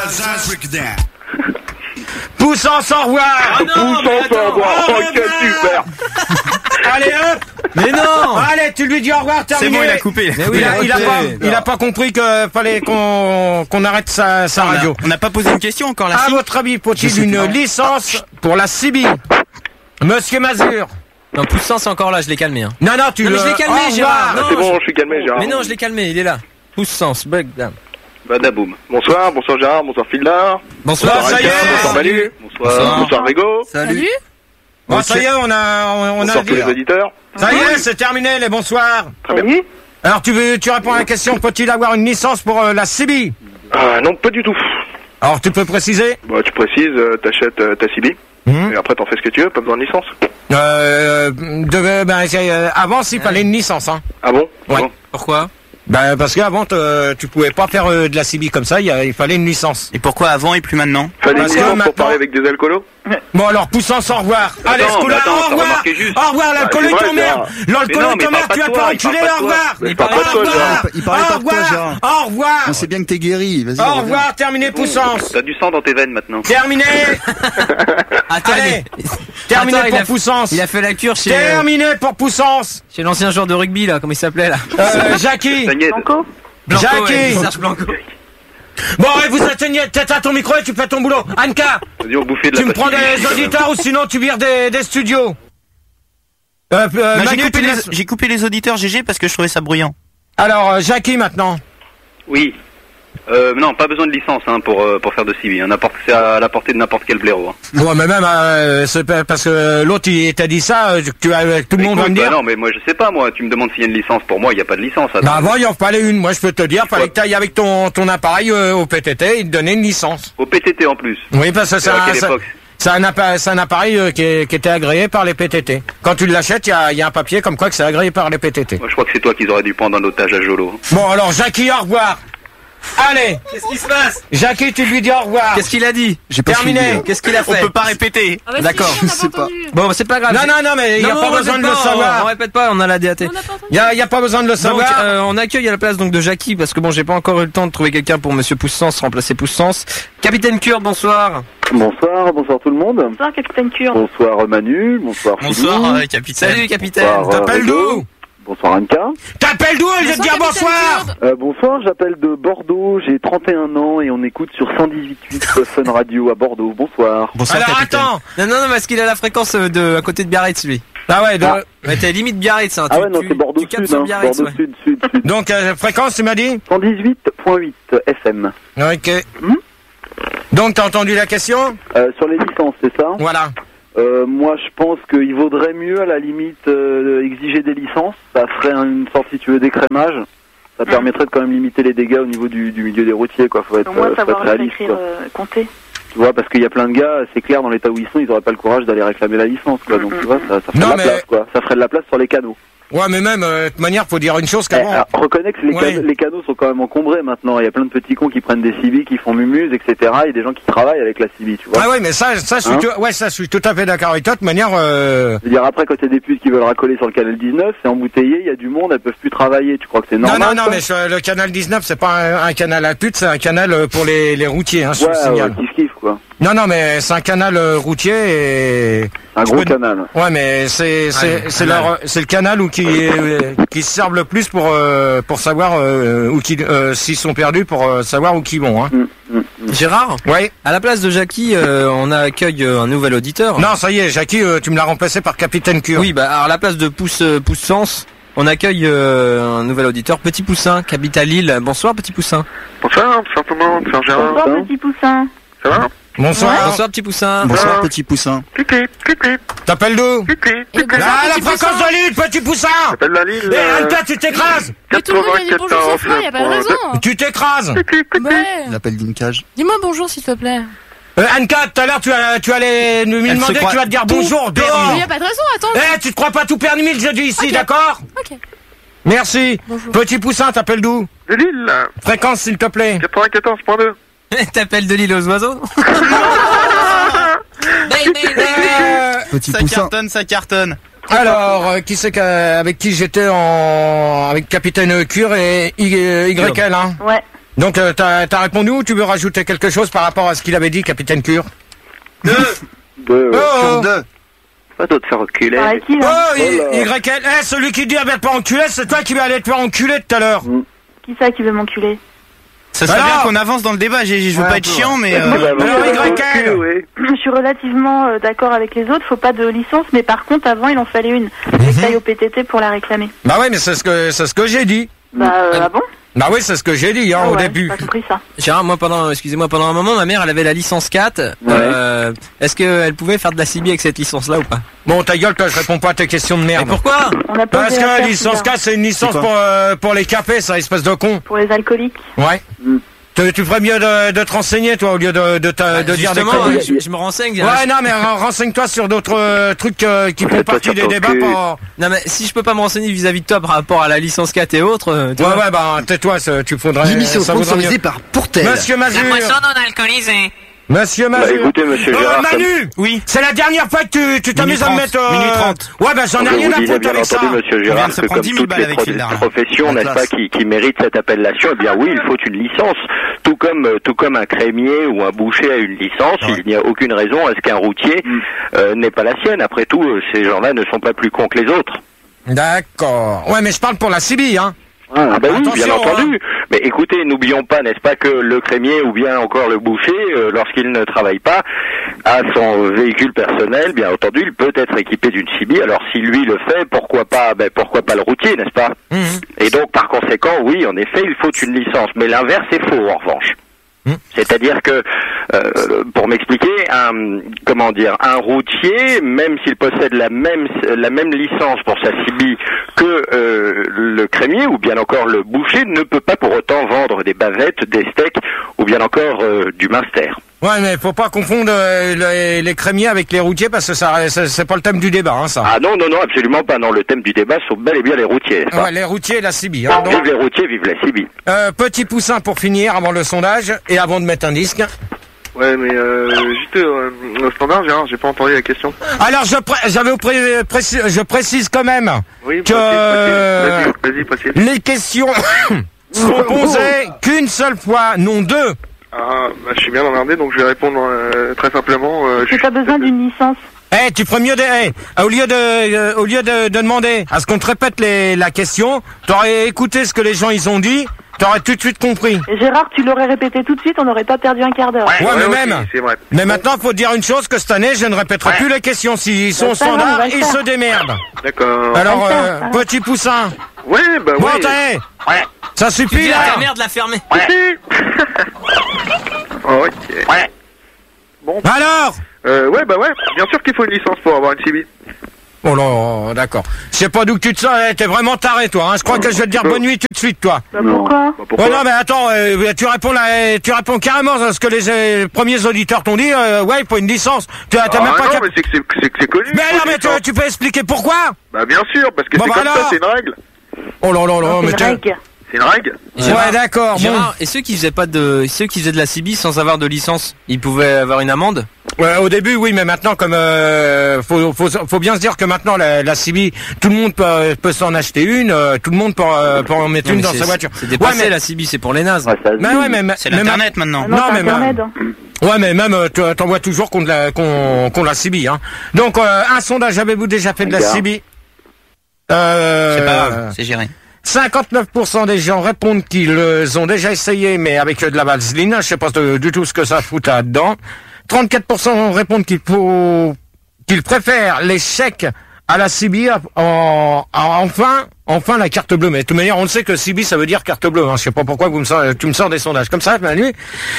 ça. Poussance, au revoir. Poussance, au revoir. Au Ok, revoir. super. Allez, hop. Mais non. Allez, tu lui dis au revoir, C'est terminé. bon, il a coupé. Mais oui, Il a, il a coupé. pas, il a pas compris que fallait qu'on qu'on arrête sa, sa On a- radio. On n'a pas posé une question encore, la À fille. votre avis, Je faut-il sais une plus. licence pour la C B? Monsieur Mazur. Non, Poussens c'est encore là, je l'ai calmé. Hein. Non, non, tu Non, mais le... je l'ai calmé, au Gérard. revoir. Non, C'est bon, je- je suis calmé, Gérard. Mais non, je l'ai calmé, il est là. Poussens Breakdown. Badaboum. Bonsoir, bonsoir Gérard, bonsoir Fildar. Bonsoir. Bonsoir, ça y est. Ricard, bonsoir Manu. Bonsoir. Bonsoir Rigo. Salut. Bon, ça y est, on a, on, on a Bonsoir tous dit. les auditeurs. Ça y est, c'est terminé, les bonsoirs. Très bien. Alors, tu veux, tu réponds à la question, faut-il avoir une licence pour euh, la C B? Ah non, pas du tout. Alors, tu peux préciser? Bah, tu précises, euh, t'achètes euh, ta C B. Mhm. Et après, t'en fais ce que tu veux, pas besoin de licence. Euh, de, ben, c'est, euh, avant, s'il fallait une licence, hein. Ah bon? Ah Ouais. bon. Pourquoi? Ben, parce qu'avant, te- tu pouvais pas faire euh, de la C B comme ça, il, y a- il fallait une licence. Et pourquoi avant et plus maintenant? Fallait une Parce que licence maintenant- pour parler avec des alcoolos. Bon, alors, poussance, au revoir. Allez, Attends, ce coup-là, mais attends, au t'as revoir. remarqué juste. Au revoir, l'alcoolo Bah, c'est vrai, t'emmerde. Gérard. L'alcoolo Mais non, mais t'emmerde, parle tu pas as de pas toi, il enculé, parle pas au de revoir. Mais Au il parle pas de toi, revoir. Gérard. Il parlait pas de toi, Au Gérard. revoir. Au revoir. On sait bien que t'es guéri. Vas-y, Au reviens. revoir, terminé, poussance. T'as du sang dans tes veines maintenant. Terminé. Attends, Allez, il est- terminé Attends, il pour a- poussance. Il a fait la cure chez, Terminé pour poussance. chez l'ancien joueur de rugby là, comment il s'appelait là? Euh, Jackie. Sagnette. Blanco. Blanco, Jackie. ouais, Serge Blanco. Bon, et vous atteignez tête à ton micro et tu fais ton boulot. Anka, Vas-y, on bouffait de la tu me prends pastille. des auditeurs ou sinon tu vires des, des studios. Euh, euh, Moi, j'ai Manu, coupé, tu les, laisses- j'ai coupé les auditeurs G G parce que je trouvais ça bruyant. Alors, euh, Jackie maintenant. Oui. Euh, non, pas besoin de licence hein, pour euh, pour faire de C B. Hein. N'importe, c'est à la portée de n'importe quel blaireau. Hein. Bon, mais même, euh, c'est pas- parce que l'autre il t'a dit ça, euh, que tu as, tout le monde va me Écoute, dire. bah non, mais moi je sais pas. Moi, tu me demandes s'il y a une licence. Pour moi, il n'y a pas de licence. Attends. Bah avant, il en fallait une. Moi, je peux te dire, fallait que tu ailles avec ton, ton appareil euh, au P T T et te donner une licence. Au P T T en plus. Oui, parce que C'est à ça, quelle ça- époque c'est un, appa- c'est un appareil euh, qui, est- qui était agréé par les P T T. Quand tu l'achètes, il y a, il y a un papier comme quoi que c'est agréé par les P T T. Moi, je crois que c'est toi qu'ils auraient dû prendre en otage à Jolo. Bon, alors, Jackie, au revoir. Allez, Qu'est-ce qui se passe? Jackie, tu lui dis au revoir. Qu'est-ce qu'il a dit? J'ai pas Terminé. suivi, là. Qu'est-ce qu'il a On fait? peut pas répéter. Ah bah si, D'accord. on n'a Je pas sais pas. entendu. Bon, bah, c'est pas grave. Non, non, non, mais il n'y a Non, pas on besoin de répète le pas, On, on savoir. répète pas, on a la D A T. On n'a pas entendu. Il n'y a, il y a pas besoin de le Donc, savoir. euh, on accueille à la place donc de Jackie parce que bon, j'ai pas encore eu le temps de trouver quelqu'un pour Monsieur Poussens, remplacer Poussens. Capitaine Kurde, bonsoir. Bonsoir, bonsoir tout le monde. Bonsoir, Capitaine Kurde. Bonsoir Manu, bonsoir Bonsoir, Philou. euh, capitaine. Salut, capitaine. Bonsoir, euh, T'appelles Rigo. d'où? Bonsoir Anka. T'appelles d'où? Je vais te dire Capitaine bonsoir. Kurde. Euh, bonsoir, j'appelle de Bordeaux, j'ai trente et un ans et on écoute sur cent dix-huit virgule huit Fun Radio à Bordeaux. Bonsoir. Bonsoir, Alors capitaine. attends. Non, non, non, parce qu'il a la fréquence euh, de à côté de Biarritz, lui. Ah ouais, de- Ah. Ouais, t'es limite Biarritz, hein. Ah tu, ouais, non, tu- c'est Bordeaux tu captes Sud, sur hein. Biarritz, Bordeaux ouais. Sud, Sud, Sud. donc euh, fréquence, tu m'as dit? cent dix-huit virgule huit F M. Ok. Hmm Donc t'as entendu la question? Euh, sur les licences, c'est ça? Voilà. Euh, moi, je pense qu'il vaudrait mieux, à la limite, euh, exiger des licences. Ça ferait une sorte, si tu veux, d'écrémage. Ça Mhm. permettrait de quand même limiter les dégâts au niveau du, du milieu des routiers, quoi. Faut être, Au moins euh, faut savoir être lire, réaliste, écrire, quoi. euh, compter. Tu vois, parce qu'il y a plein de gars, c'est clair, dans l'état où ils sont, ils auraient pas le courage d'aller réclamer la licence, quoi. Donc, tu vois, ça, ça ferait Non, de la mais- place, quoi. Ça ferait de la place sur les canaux. Ouais, mais même, euh, de toute manière, faut dire une chose Eh, qu'avant. alors, reconnais que les, Ouais. canaux, les canaux sont quand même encombrés maintenant. Il y a plein de petits cons qui prennent des C B, qui font mumuse, et cetera. Et des gens qui travaillent avec la C B, tu vois. Ah ouais, mais ça, ça, je suis, Hein tout, ouais, ça, je suis tout à fait d'accord avec toi. De toute manière, euh... Je veux dire, après, quand il y a des putes qui veulent racoler sur le canal dix-neuf, c'est embouteillé, il y a du monde, elles peuvent plus travailler. Tu crois que c'est non, normal? non, non, ça mais sur le canal dix-neuf, c'est pas un, un canal à pute, c'est un canal euh, pour les, les routiers, hein, je Ouais, te ouais, signale. kiff kiff, quoi. Non, non, mais c'est un canal euh, routier et. Un Je gros peux- canal. Ouais, mais c'est c'est Ouais, c'est canal. leur c'est le canal où qui euh, qui se servent le plus pour euh, pour savoir euh, où qui euh, s'ils sont perdus pour euh, savoir où qu'ils vont. Hein. Hum, hum, hum. Gérard. Oui. À la place de Jackie, euh, on accueille euh, un nouvel auditeur. Non, ça y est, Jackie, euh, tu me l'as remplacé par Capitaine Cure. Oui, bah alors, à la place de Pouce euh, Pouce Sens, on accueille euh, un nouvel auditeur, Petit Poussin, qui habite à Lille. Bonsoir, Petit Poussin. Bonsoir, tout simplement, bonsoir Gérard. Bonsoir, petit poussin. Ça va? Bonsoir. Bonsoir, Petit Poussin. Bonsoir, petit poussin. Clic, clic, clic, T'appelles d'où? clic, clic, Et bonjour, Ah, la petit fréquence poussin. de Lille, Petit Poussin. T'appelles la Lille. Eh, Anka, tu t'écrases. Mais tout le monde a dit bonjour sauf moi, y a pas de raison. Tu t'écrases. Ouais. L'appel d'une cage. Dis-moi bonjour s'il te plaît. Euh, Anka, tout à l'heure, tu, as- tu allais nous me Elle se demander, croit tu vas te dire bonjour, dehors. Mais y a pas de raison, attends. Eh, tu te crois pas tout permis mille, je dis ici, Ok. d'accord? Ok. Merci. Bonjour. Petit Poussin, t'appelles d'où? De Lille, Fréquence, s'il te plaît. quatre-vingt-quatorze point deux. T'appelles de l'île aux oiseaux. Euh, Petit Ça poussin. cartonne, ça cartonne. alors, euh, qui c'est qu'a- avec qui j'étais en avec Capitaine Cure et Y, euh, Y L, hein? Ouais. Donc, euh, t'as t'as répondu ou tu veux rajouter quelque chose par rapport à ce qu'il avait dit, Capitaine Cure? Deux. Oh, oh. Deux. Pas d'autre faire reculer. Par qui, Oh, là Y, Y L. Eh, celui qui dit elle va te faire enculer, c'est toi qui vas aller te faire enculer tout à l'heure. Qui ça qui veut m'enculer? Ça serait Alors bien qu'on avance dans le débat. j'ai- Je veux Ouais, pas un être peu, chiant, mais. Eh ben, euh, vous Alors, avez Y L. recul, oui. Je suis relativement euh, d'accord avec les autres, faut pas de licence, mais par contre, avant, il en fallait une. Faut que t'ailles au P T T pour la réclamer. Bah ouais, mais c'est ce que c'est ce que j'ai dit. Bah, euh, ah bon? Bah oui, c'est ce que j'ai dit hein, Ah au ouais, début. j'ai pas compris ça. Gérard, moi pendant, excusez-moi, pendant un moment, ma mère, elle avait la licence quatre. Euh, Est-ce qu'elle pouvait faire de la C B avec cette licence-là ou pas? Bon, ta gueule, toi, je réponds pas à tes questions de Mais merde. pourquoi? On a pas Parce osé la que faire, licence celui-là. quatre, c'est une licence C'est quoi pour, euh, pour les capés, ça, espèce de con. Pour les alcooliques. Ouais. Tu, tu ferais mieux de, de te renseigner, toi, au lieu de, de, te- de dire des Justement, conneries. je, je me renseigne. Ouais, non, mais ren- renseigne-toi sur d'autres euh, trucs euh, qui font Faites pas partie sur des ton débats. cul. Pour... Non mais si je peux pas me renseigner vis-à-vis de toi par rapport à la licence quatre et autres, euh, tu Ouais, vois. ouais, bah, tais-toi, ça, tu faudrais... L'émission ça vaudrait sponsorisée mieux. par Pourtel. Monsieur Mazur. non alcoolisé. Monsieur Bah, Mazur. écoutez, monsieur Euh, Gérard, Manu. Oui. C'est la dernière fois que tu, tu t'amuses à me Minute mettre... trente, minute trente. Ouais, bah, j'en ai Je rien vous à disais foutre bien avec ça. entendu, monsieur vient Gérard, de se que prendre comme dix mille toutes balles les avec pro- Hilda, là. professions, La n'est-ce pas, classe. qui, qui méritent cette appellation, eh bien oui, il faut une licence. Tout comme, euh, tout comme un crémier ou un boucher a une licence, il n'y a aucune raison à ce qu'un routier euh, n'ait pas la sienne. Après tout, euh, ces gens-là ne sont pas plus cons que les autres. D'accord. Ouais, mais je parle pour la C B, hein. Ah bah oui, bien Attention, entendu. Mais écoutez, n'oublions pas, n'est-ce pas, que le crémier ou bien encore le boucher, euh, lorsqu'il ne travaille pas, a son véhicule personnel, bien entendu, il peut être équipé d'une C B. Alors si lui le fait, pourquoi pas, ben pourquoi pas le routier, n'est-ce pas? Mhm. Et donc par conséquent, oui, en effet, il faut une licence. Mais l'inverse est faux, en revanche. Mhm. C'est-à-dire que, euh, pour m'expliquer, un comment dire, un routier, même s'il possède la même la même licence pour sa C B que euh, le crémier ou bien encore le boucher, ne peut pas pour autant vendre des bavettes, des steaks ou bien encore euh, du minster. Ouais, mais faut pas confondre euh, les, les crémiers avec les routiers parce que ça, c'est c'est pas le thème du débat, hein, ça. Ah non, non, non, absolument pas. Non, le thème du débat sont bel et bien les routiers. n'est-ce pas? Ouais, les routiers et la C B. Hein, donc, Vive les routiers, vive la C B. euh, petit poussin pour finir avant le sondage et avant de mettre un disque. Ouais, mais euh, juste euh, au standard, Gérard, j'ai pas entendu la question. Alors, je pré- j'avais au pré- précis- je précise quand même Oui, que euh, précise, précise. Vas-y, vas-y, précise. les questions sont posées qu'une seule fois, non deux. Ah, bah, je suis bien emmerdé, donc je vais répondre euh, très simplement. Euh, je J'ai suis- pas besoin d'une licence. Eh, tu ferais mieux de, eh, au lieu de, euh, au lieu de, de demander à ce qu'on te répète les, la question, t'aurais écouté ce que les gens ils ont dit, t'aurais tout de suite compris. Et Gérard, tu l'aurais répété tout de suite, on n'aurait pas perdu un quart d'heure. Ouais, Ouais, mais aussi, même. c'est vrai. Mais maintenant, faut dire une chose, que cette année, je ne répéterai plus les questions. S'ils sont au ça va, on standard, va le ils faire. se démerdent. D'accord. Alors, va le faire, euh, ça va. petit poussin. Ouais, bah Bon, ouais. t'es, Ouais. ça Tu suffit, dis à là. ta mère de la fermer. ok. Ouais. Bon. Alors? Euh, ouais, bah ouais. Bien sûr qu'il faut une licence pour avoir une C B. Oh là, d'accord. Je sais pas d'où que tu te sens, eh, t'es vraiment taré, toi, hein. Je crois que je vais te dire bonne nuit tout de suite, toi. Bah, pourquoi? Bah, pourquoi Ouais, non, mais attends, euh, tu réponds là, tu réponds carrément à ce que les euh, premiers auditeurs t'ont dit, euh, ouais, il faut une licence. Tu as t'as Ah même pas non, cap- mais c'est que c'est, c'est, que c'est connu. Mais faut non, une mais tu, licence. tu peux expliquer pourquoi? Bah bien sûr, parce que Bon, c'est bah comme ça, alors. c'est une règle. Oh là là là, C'est mais une t'es- règle. C'est une règle. Ouais, d'accord, bon. Gérard, et ceux qui faisaient pas de, ceux qui faisaient de la C B sans avoir de licence, ils pouvaient avoir une amende? Ouais, au début, oui, mais maintenant, comme euh, faut, faut, faut bien se dire que maintenant la, la C B, tout le monde peut, peut s'en acheter une, euh, tout le monde peut, euh, peut en mettre Non, une mais dans c'est- sa voiture. C'est dépassé Ouais, mais- la C B, c'est pour les nazes. Ouais, ça se Mais dit. ouais, mais C'est mais l'internet maintenant. Ah non, Non, c'est mais même- Internet. hein. Ouais, mais même euh, tu- t'en vois toujours qu'on la qu'on qu'on la C B, hein. Donc euh, un sondage, avez-vous déjà fait de la D'accord. C B? Euh, C'est pas grave, c'est géré. cinquante-neuf pour cent des gens répondent qu'ils euh, ont déjà essayé, mais avec euh, de la vaseline. Je sais pas de- du tout ce que ça fout là-dedans. trente-quatre pour cent répondent qu'il faut, qu'ils préfèrent les chèques à la C B I, en, en- enfin, enfin la carte bleue. Mais de toute manière, on le sait que C B I, ça veut dire carte bleue. Hein. Je sais pas pourquoi vous me sors, tu me sors des sondages comme ça, Manu.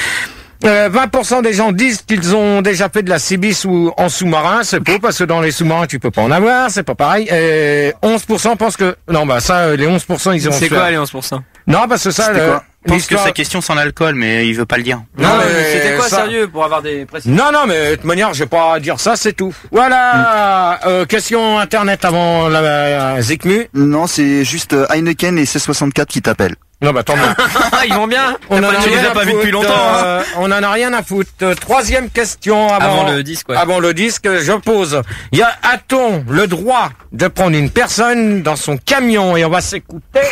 Euh, vingt pour cent des gens disent qu'ils ont déjà fait de la C B I sous, en sous-marin. C'est faux, parce que dans les sous-marins, tu peux pas en avoir. C'est pas pareil. Et onze pour cent pensent que... Non, bah ça, euh, les onze pour cent, ils ont... C'est fait- quoi les onze pour cent? Non, parce que ça... C'était le- quoi Je pense que l'histoire- sa question sans l'alcool, mais il veut pas le dire. Non, Non, mais mais c'était quoi ça- sérieux pour avoir des précisions? Non, non, mais de toute manière, je vais pas dire ça, c'est tout. Voilà, euh, question internet avant la euh, Zikmu. Non, c'est juste euh, Heineken et C soixante-quatre qui t'appellent. Non, bah tant mieux. Ils vont bien. On en a tu les rien as à pas vus foutre, depuis longtemps, hein. euh, on en a rien à foutre. Euh, Troisième question avant, Avant le disque, ouais. Avant le disque, je pose. Y a, a-t-on le droit de prendre une personne dans son camion? Et on va s'écouter.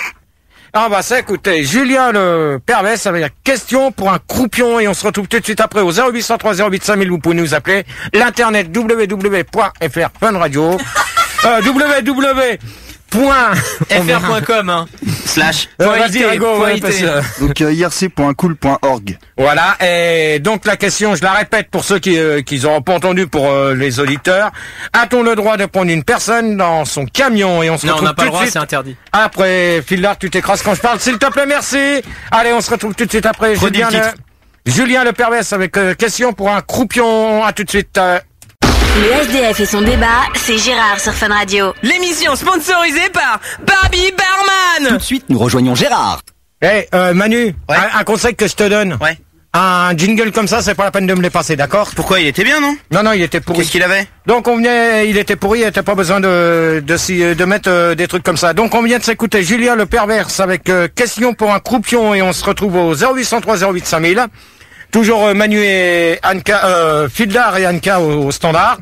On va s'écouter. Julien le Pervers avec la question pour un croupion, et on se retrouve tout de suite après au zéro huit cent trois zéro huit cinq mille. Vous pouvez nous appeler. L'internet w w w point f r fun radio. euh, w w w point F R point com, hein. Slash. Euh, Point vas-y, I T, Rigo, point ouais, I T. parce que- Donc euh, I R C point cool point org. Voilà, et donc la question, je la répète pour ceux qui euh, qui n'auront pas entendu, pour euh, les auditeurs. A-t-on le droit de prendre une personne dans son camion? Et on se Non, on retrouve n'a pas le tout de droit, suite c'est interdit. après. Philard, tu t'écrases quand je parle, s'il te plaît, merci. Allez, on se retrouve tout de suite après. Redis Julien le titre. le, Julien le Pervers avec euh, question pour un croupion. À tout de suite. euh. Le S D F et son débat, c'est Gérard sur Fun Radio. L'émission sponsorisée par Barbie Barman. Tout de suite, nous rejoignons Gérard. Eh, euh, Manu, Ouais. un, un conseil que je te donne. Ouais. Un jingle comme ça, c'est pas la peine de me les passer, d'accord? Pourquoi il était bien, non? Non, non, il était pourri. Qu'est-ce qu'il avait? Donc on venait, il était pourri, il n'y avait pas besoin de de, s'y- de mettre euh, des trucs comme ça. Donc on vient de s'écouter Julien le Perverse avec euh, question pour un croupion, et on se retrouve au zéro huit cent trois zéro huit cinq mille. Toujours euh, Manu et Anka, euh, Fildar et Anka au, au standard.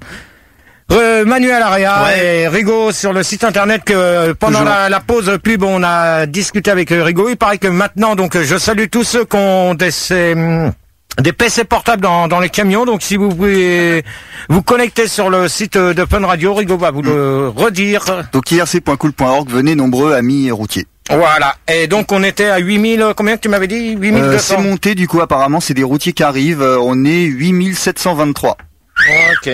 Euh, Manu à l'arrière, Ouais. et Rigo sur le site internet, que euh, pendant Toujours. la, la pause pub on a discuté avec euh, Rigo. Il paraît que maintenant, donc euh, je salue tous ceux qui ont des, ces, hum, des P C portables dans, dans les camions. Donc si vous pouvez vous connecter sur le site de Fun Radio, Rigo va vous le redire. Donc I R C point cool point org, venez nombreux amis routiers. Voilà. Et donc on était à huit mille, combien que tu m'avais dit? huit mille deux Euh, cents. c'est monté du coup, apparemment c'est des routiers qui arrivent, euh, on est huit mille sept cent vingt-trois. Ok.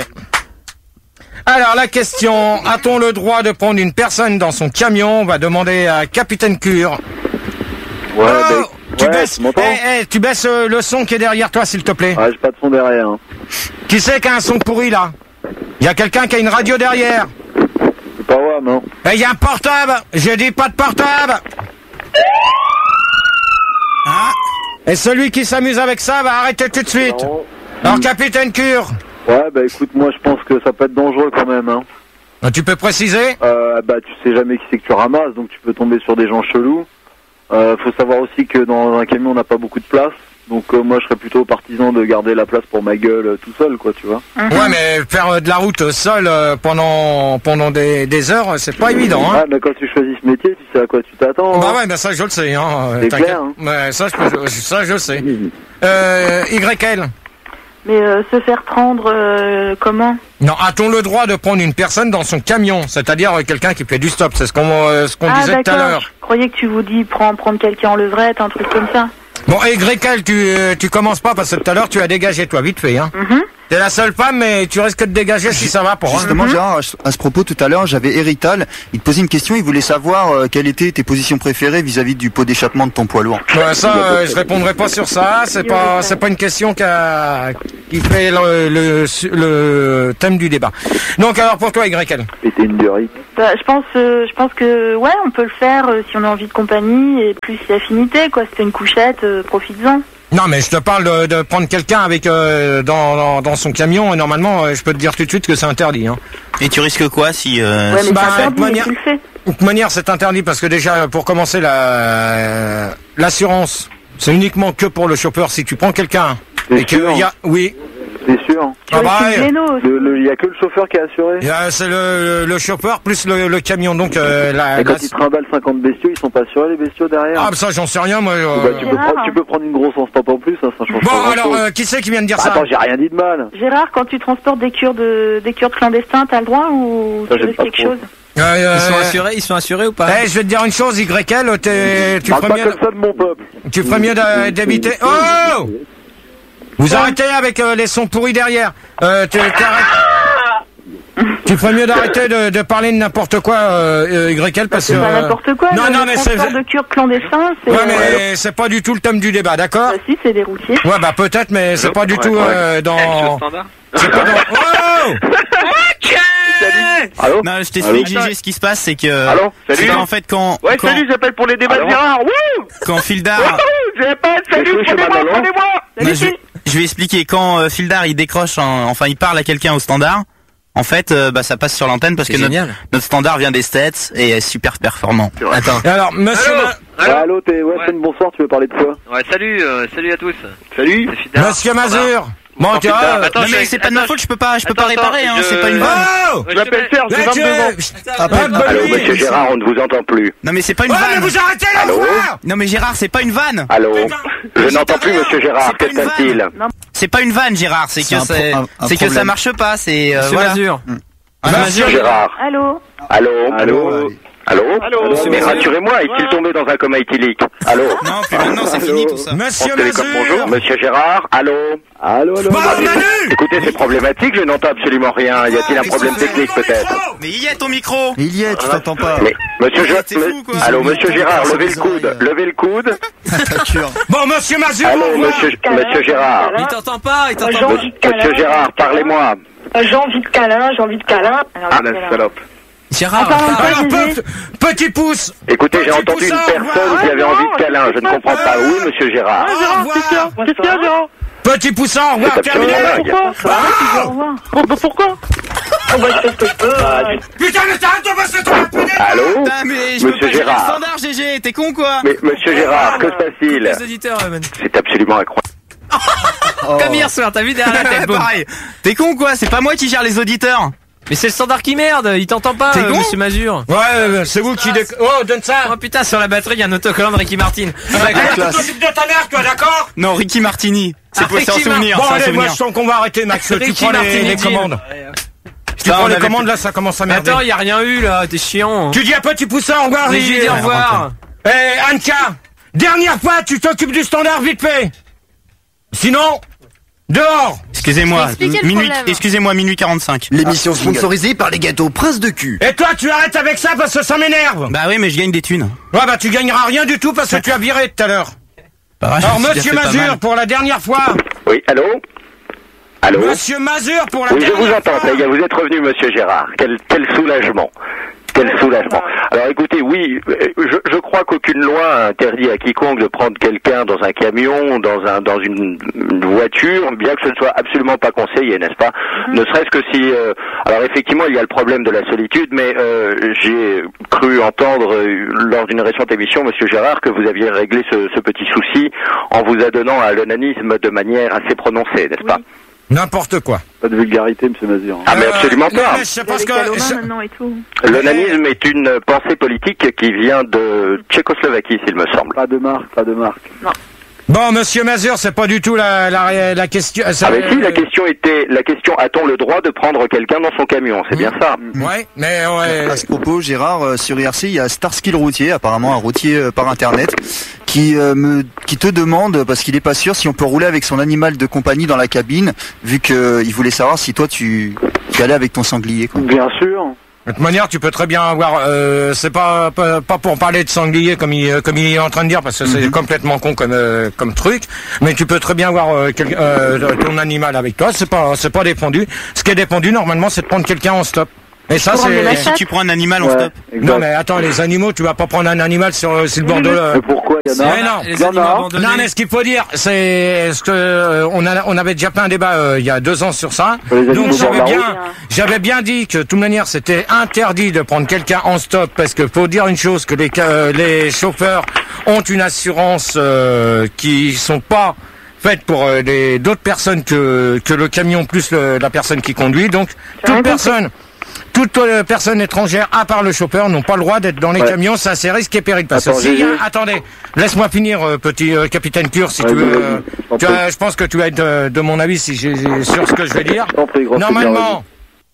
Alors la question, a-t-on le droit de prendre une personne dans son camion? On va demander à Capitaine Cure. Ouais, Oh, bah, tu ouais, baisses, tu m'entends? eh, eh, tu baisses euh, le son qui est derrière toi, s'il te plaît. Ah, j'ai pas de son derrière. Hein. Qui c'est qui a un son pourri là? Il y a quelqu'un qui a une radio derrière. C'est pas ouais, non. Et il y a un portable. J'ai dit pas de portable. Ah. Et celui qui s'amuse avec ça va arrêter tout de suite. Non. Alors Capitaine Cure, Ouais, bah écoute, moi je pense que ça peut être dangereux quand même. Hein. tu peux préciser? Euh, bah tu sais jamais qui c'est que tu ramasses, donc tu peux tomber sur des gens chelous. Euh, faut savoir aussi que dans un camion on n'a pas beaucoup de place, donc euh, moi je serais plutôt partisan de garder la place pour ma gueule euh, tout seul, quoi, tu vois. Ouais, mais faire euh, de la route seul euh, pendant pendant des, des heures, c'est pas évident, hein. Ah, mais quand tu choisis ce métier, tu sais à quoi tu t'attends. Bah hein. ouais, bah ça je le sais, hein. euh, C'est t'inquiète. clair, hein. Ouais, ça je peux, ça je le sais. Euh, Y L. Mais euh, se faire prendre euh, comment? Non, a-t-on le droit de prendre une personne dans son camion, c'est-à-dire euh, quelqu'un qui fait du stop? C'est ce qu'on euh, ce qu'on Ah disait tout à d'accord, l'heure. je croyais que tu vous dis prendre, prendre quelqu'un en levrette, un truc comme ça. Bon, et Grécal, tu, euh, tu commences pas parce que tout à l'heure tu as dégagé, toi, vite fait, hein. Mhm. T'es la seule femme, mais tu risques de dégager si ça va pour. Hein. Justement, Gérard, à ce- à ce propos, tout à l'heure, j'avais Hérital. Il te posait une question, il voulait savoir euh, quelles étaient tes positions préférées vis-à-vis du pot d'échappement de ton poids lourd. Ouais, ça, euh, je répondrai pas sur ça. C'est pas, c'est pas une question qui, a, qui fait le, le, le thème du débat. Donc, alors pour toi, Y L. Péter une durite. Bah, je pense, euh, je pense que ouais, on peut le faire euh, si on a envie de compagnie et plus si affinité, quoi. C'était une couchette, euh, profites-en. Non, mais je te parle de, de prendre quelqu'un avec euh, dans, dans, dans son camion. Et normalement, euh, je peux te dire tout de suite que c'est interdit. Hein. Et tu risques quoi si... Euh, Ouais, mais bah, c'est interdit, de mais manière- tu le fais. De toute manière, c'est interdit parce que déjà, pour commencer, la l'assurance, c'est uniquement que pour le chauffeur. Si tu prends quelqu'un C'est et que sûr. il y a, oui, C'est sûr. ah bah, C'est ouais. Gléno aussi. Le- le- Il y a que le chauffeur qui est assuré. Il y a- c'est le, le chauffeur plus le, le camion. Donc, euh, la, Et quand la- ils trimballent cinquante bestiaux, ils sont pas assurés les bestiaux derrière. ah, bah, ça, j'en sais rien, moi. euh. Bah, tu, peux Gérard, prendre, hein. tu peux prendre une grosse en stop en plus, hein, ça change Bon, pas grand alors, chose. euh, qui c'est qui vient de dire Bah, ça? attends, j'ai rien dit de mal. Gérard, quand tu transportes des cures de des cures de clandestins, t'as le droit ou Ça, tu j'aime risques pas quelque trop. chose? Euh, euh, Ils sont assurés, ils sont assurés ou pas? Eh, je vais te dire une chose, Y L, t'es, tu Parle ferais pas mieux, comme ça de mon peuple. tu ferais mieux d'a- d'éviter. Oh! Vous arrêtez avec euh, les sons pourris derrière. Euh, tu, t'arrêtes- tu ferais mieux d'arrêter de, de parler de n'importe quoi, euh, euh, Y L, parce que. C'est pas euh, n'importe quoi. Non, le non, mais c'est. transport de cure clandestin, c'est. Ouais, mais c'est pas du tout le thème du débat, d'accord? Bah, si, c'est des routiers. Ouais, bah peut-être, mais c'est pas du tout euh, dans. C'est pas dans. Oh! Allô? Non, je t'explique, Allô Gégé, ce qui se passe, c'est que... Allô? c'est Salut? qu'en fait, quand... Ouais, quand, salut, j'appelle pour les débats de Gérard. Wouh! quand Fildar... Wouhou! J'appelle, salut, Oui, je prenez-moi, m'appelle, prenez-moi! Non, je, vais, je vais expliquer. Quand euh, Fildar, il décroche, en- enfin, il parle à quelqu'un au standard, en fait, euh, bah, ça passe sur l'antenne parce C'est que notre, génial. notre standard vient des States et est super performant. Attends. Et alors, monsieur, Allô? Ma- Ouais, allô, t'es, ouais, c'est une bonsoir, tu veux parler de quoi? Ouais, salut, euh, salut à tous. Salut. C'est Fidar. monsieur Mazur. Bon, tu Fidar. vois. Attends, non, mais je- c'est pas de ma attends, faute, je peux pas, je peux attends, pas réparer, attends, hein, je- c'est pas une vanne. Oh! Je m'appelle Serge, j'ai vingt-deux ans. Ah, pas de Allô, bonne monsieur nuit. Gérard, on ne vous entend plus. Non, mais c'est pas une Ouais, mais vanne. vous arrêtez là, Allô? frère! Non, mais Gérard, c'est pas une vanne. Allô? Je Mais n'entends plus rien. monsieur Gérard, C'est pas que une se passe-t-il? C'est pas une vanne, Gérard, c'est C'est que un pro- c'est, un- un c'est que ça problème. marche pas, c'est, euh, Monsieur voilà. Mazur. Ah, Monsieur Gérard. Allô? Allô? Allô? Allô? Allô? Mais rassurez-moi, est-il tombé dans un coma éthylique? Allô? Non, puis maintenant, c'est fini tout ça. Monsieur France Télécom, bonjour. Mazur. Monsieur Gérard, allô? Allô, allô? Bon, Manu! Écoutez, c'est problématique, je n'entends absolument rien. Y a-t-il un Mais problème c'est- technique peut-être? Mais il y a ton micro. Il y est, tu t'entends pas. Mais, monsieur, Ouais, Gé- t'es fou, quoi. Allô, monsieur Ils ont Gérard, mis levez le les coude, oreilles. levez le coude. Ta cure. Bon, monsieur Mazur, Allô, au revoir. monsieur, monsieur Gérard. Il t'entend pas, il J'ai t'entend pas. envie de câlin. Monsieur Gérard, parlez-moi. Euh, J'ai envie de câlin, j'ai envie de câlin. Alors, Ah, câlin. la salope. Gérard, Attends, parle. Alors, Gégé. pe- petit pouce. Écoutez, j'ai Petit entendu une poussin, personne au qui avait revoir. envie de câlin. Je ne comprends pas. Oui, monsieur Gérard. Au revoir. Qu'est-ce qu'il y a, Gérard? Petit poussin, au revoir, C'est terminé. absolument dingue. Pourquoi? Au revoir. Oh, bah, pourquoi? Oh, bah, je fais ce que je peux. Ah, Putain, mais t'arrêtes de bosser ton putain. Allô? Ah, mais je peux Monsieur pas gérer le Gérard. standard, G G, t'es con quoi? Mais, monsieur Gérard, que se passe-t-il? Les auditeurs, euh, man. C'est absolument incroyable. Comme hier soir, t'as vu derrière la tête, boum. Pareil. T'es con quoi? C'est pas moi qui gère les auditeurs. Mais c'est le standard qui merde, il t'entend pas, T'es euh, con monsieur Mazur. Ouais, euh, c'est vous qui déc... Oh, donne ça. Oh putain, sur la batterie, il y a un autocollant de Ricky Martin. Allez, tu t'occupes de ta mère, toi, d'accord? Non, Ricky Martini. C'est Ah, pour c'est un Ricky souvenir, Bon, c'est un allez, moi, souvenir. je sens qu'on va arrêter, Max. Tu Ricky prends les, Martin, les Jean. commandes. Tu Ça, prends on les avait- commandes, là, ça commence à Mais merder. attends, il y a rien eu là, t'es chiant. Tu dis à petit poussin, au revoir, Mais Ricky. j'ai dit au revoir. Eh, Anka, dernière fois, tu t'occupes du standard vite fait. Sinon, dehors. Excusez-moi, Expliquez le minuit, problème. excusez-moi, minuit quarante-cinq. L'émission sponsorisée par les gâteaux Prince de cul. Et toi, tu arrêtes avec ça parce que ça m'énerve. Bah oui, mais je gagne des thunes. Ouais, bah, tu gagneras rien du tout parce que tu as viré tout à l'heure. Bah, Alors, je veux dire, monsieur c'est pas Mazur, mal. pour la dernière fois. Oui, allô? Allô? Monsieur Mazur, pour la Oui, je dernière vous entends, fois. ça y est, vous êtes revenu, monsieur Gérard. Quel, quel soulagement. Quel soulagement. Alors écoutez, oui, euh, je, je crois qu'aucune loi interdit à quiconque de prendre quelqu'un dans un camion, dans un dans une, une voiture, bien que ce ne soit absolument pas conseillé, n'est-ce pas? Ne serait-ce que si... euh, alors effectivement, il y a le problème de la solitude, mais euh, j'ai cru entendre euh, lors d'une récente émission, monsieur Gérard, que vous aviez réglé ce, ce petit souci en vous adonnant à l'onanisme de manière assez prononcée, n'est-ce pas? N'importe quoi. Pas de vulgarité, monsieur Mazur. Ah mais Euh, absolument non, pas. mais je Il y a pense les que... calomains je- maintenant et tout. L'onanisme est une pensée politique qui vient de Tchécoslovaquie, s'il me semble. Pas de marque, pas de marque. Bon, monsieur Mazur, c'est pas du tout la, la, la question... ça- Ah mais si, la question était, la question, a-t-on le droit de prendre quelqu'un dans son camion? C'est bien ça. Ouais, mais ouais... À ce propos, Gérard, euh, sur I R C, il y a Starskill Routier, apparemment un routier euh, par internet, qui euh, me, qui te demande, parce qu'il est pas sûr, si on peut rouler avec son animal de compagnie dans la cabine, vu que euh, il voulait savoir si toi tu, tu allais avec ton sanglier. Quoi. Bien sûr. De toute manière, tu peux très bien avoir... Euh, c'est pas, pas pas pour parler de sanglier comme il, comme il est en train de dire, parce que c'est complètement con comme euh, comme truc, mais tu peux très bien avoir euh, quel- euh, ton animal avec toi, c'est pas c'est pas défendu. Ce qui est défendu, normalement, c'est de prendre quelqu'un en stop. Et ça, Pour emmener la c'est... chatte. Si tu prends un animal, on Ouais, stop. exact. Non, mais attends, les animaux, tu vas pas prendre un animal sur, sur le bord de... Mais pourquoi il y en a? Mais non. Les Il y en animaux a. abandonnés. Non, mais ce qu'il faut dire, c'est ce que euh, on a, on avait déjà fait un débat euh, il y a deux ans sur ça. Sur les animaux Donc dans j'avais la bien, route. j'avais bien dit que de toute manière c'était interdit de prendre quelqu'un en stop parce que faut dire une chose que les ca- euh, les chauffeurs ont une assurance euh, qui sont pas faites pour euh, les d'autres personnes que que le camion plus le- la personne qui conduit. Donc toute rien personne. Toute euh, personne étrangère, à part le chauffeur, n'ont pas le droit d'être dans les Ouais. camions, ça c'est risque et péril. Parce que Attends, s'il y a- Gégé. attendez, laisse-moi finir, euh, petit euh, capitaine Cure, si Ouais, tu veux. vas-y, euh, je t'en tu prie. vois, je pense que tu vas être de, de mon avis si j'ai, j'ai- sur ce que je vais dire. Je t'en prie, gros, c'est bien, Normalement,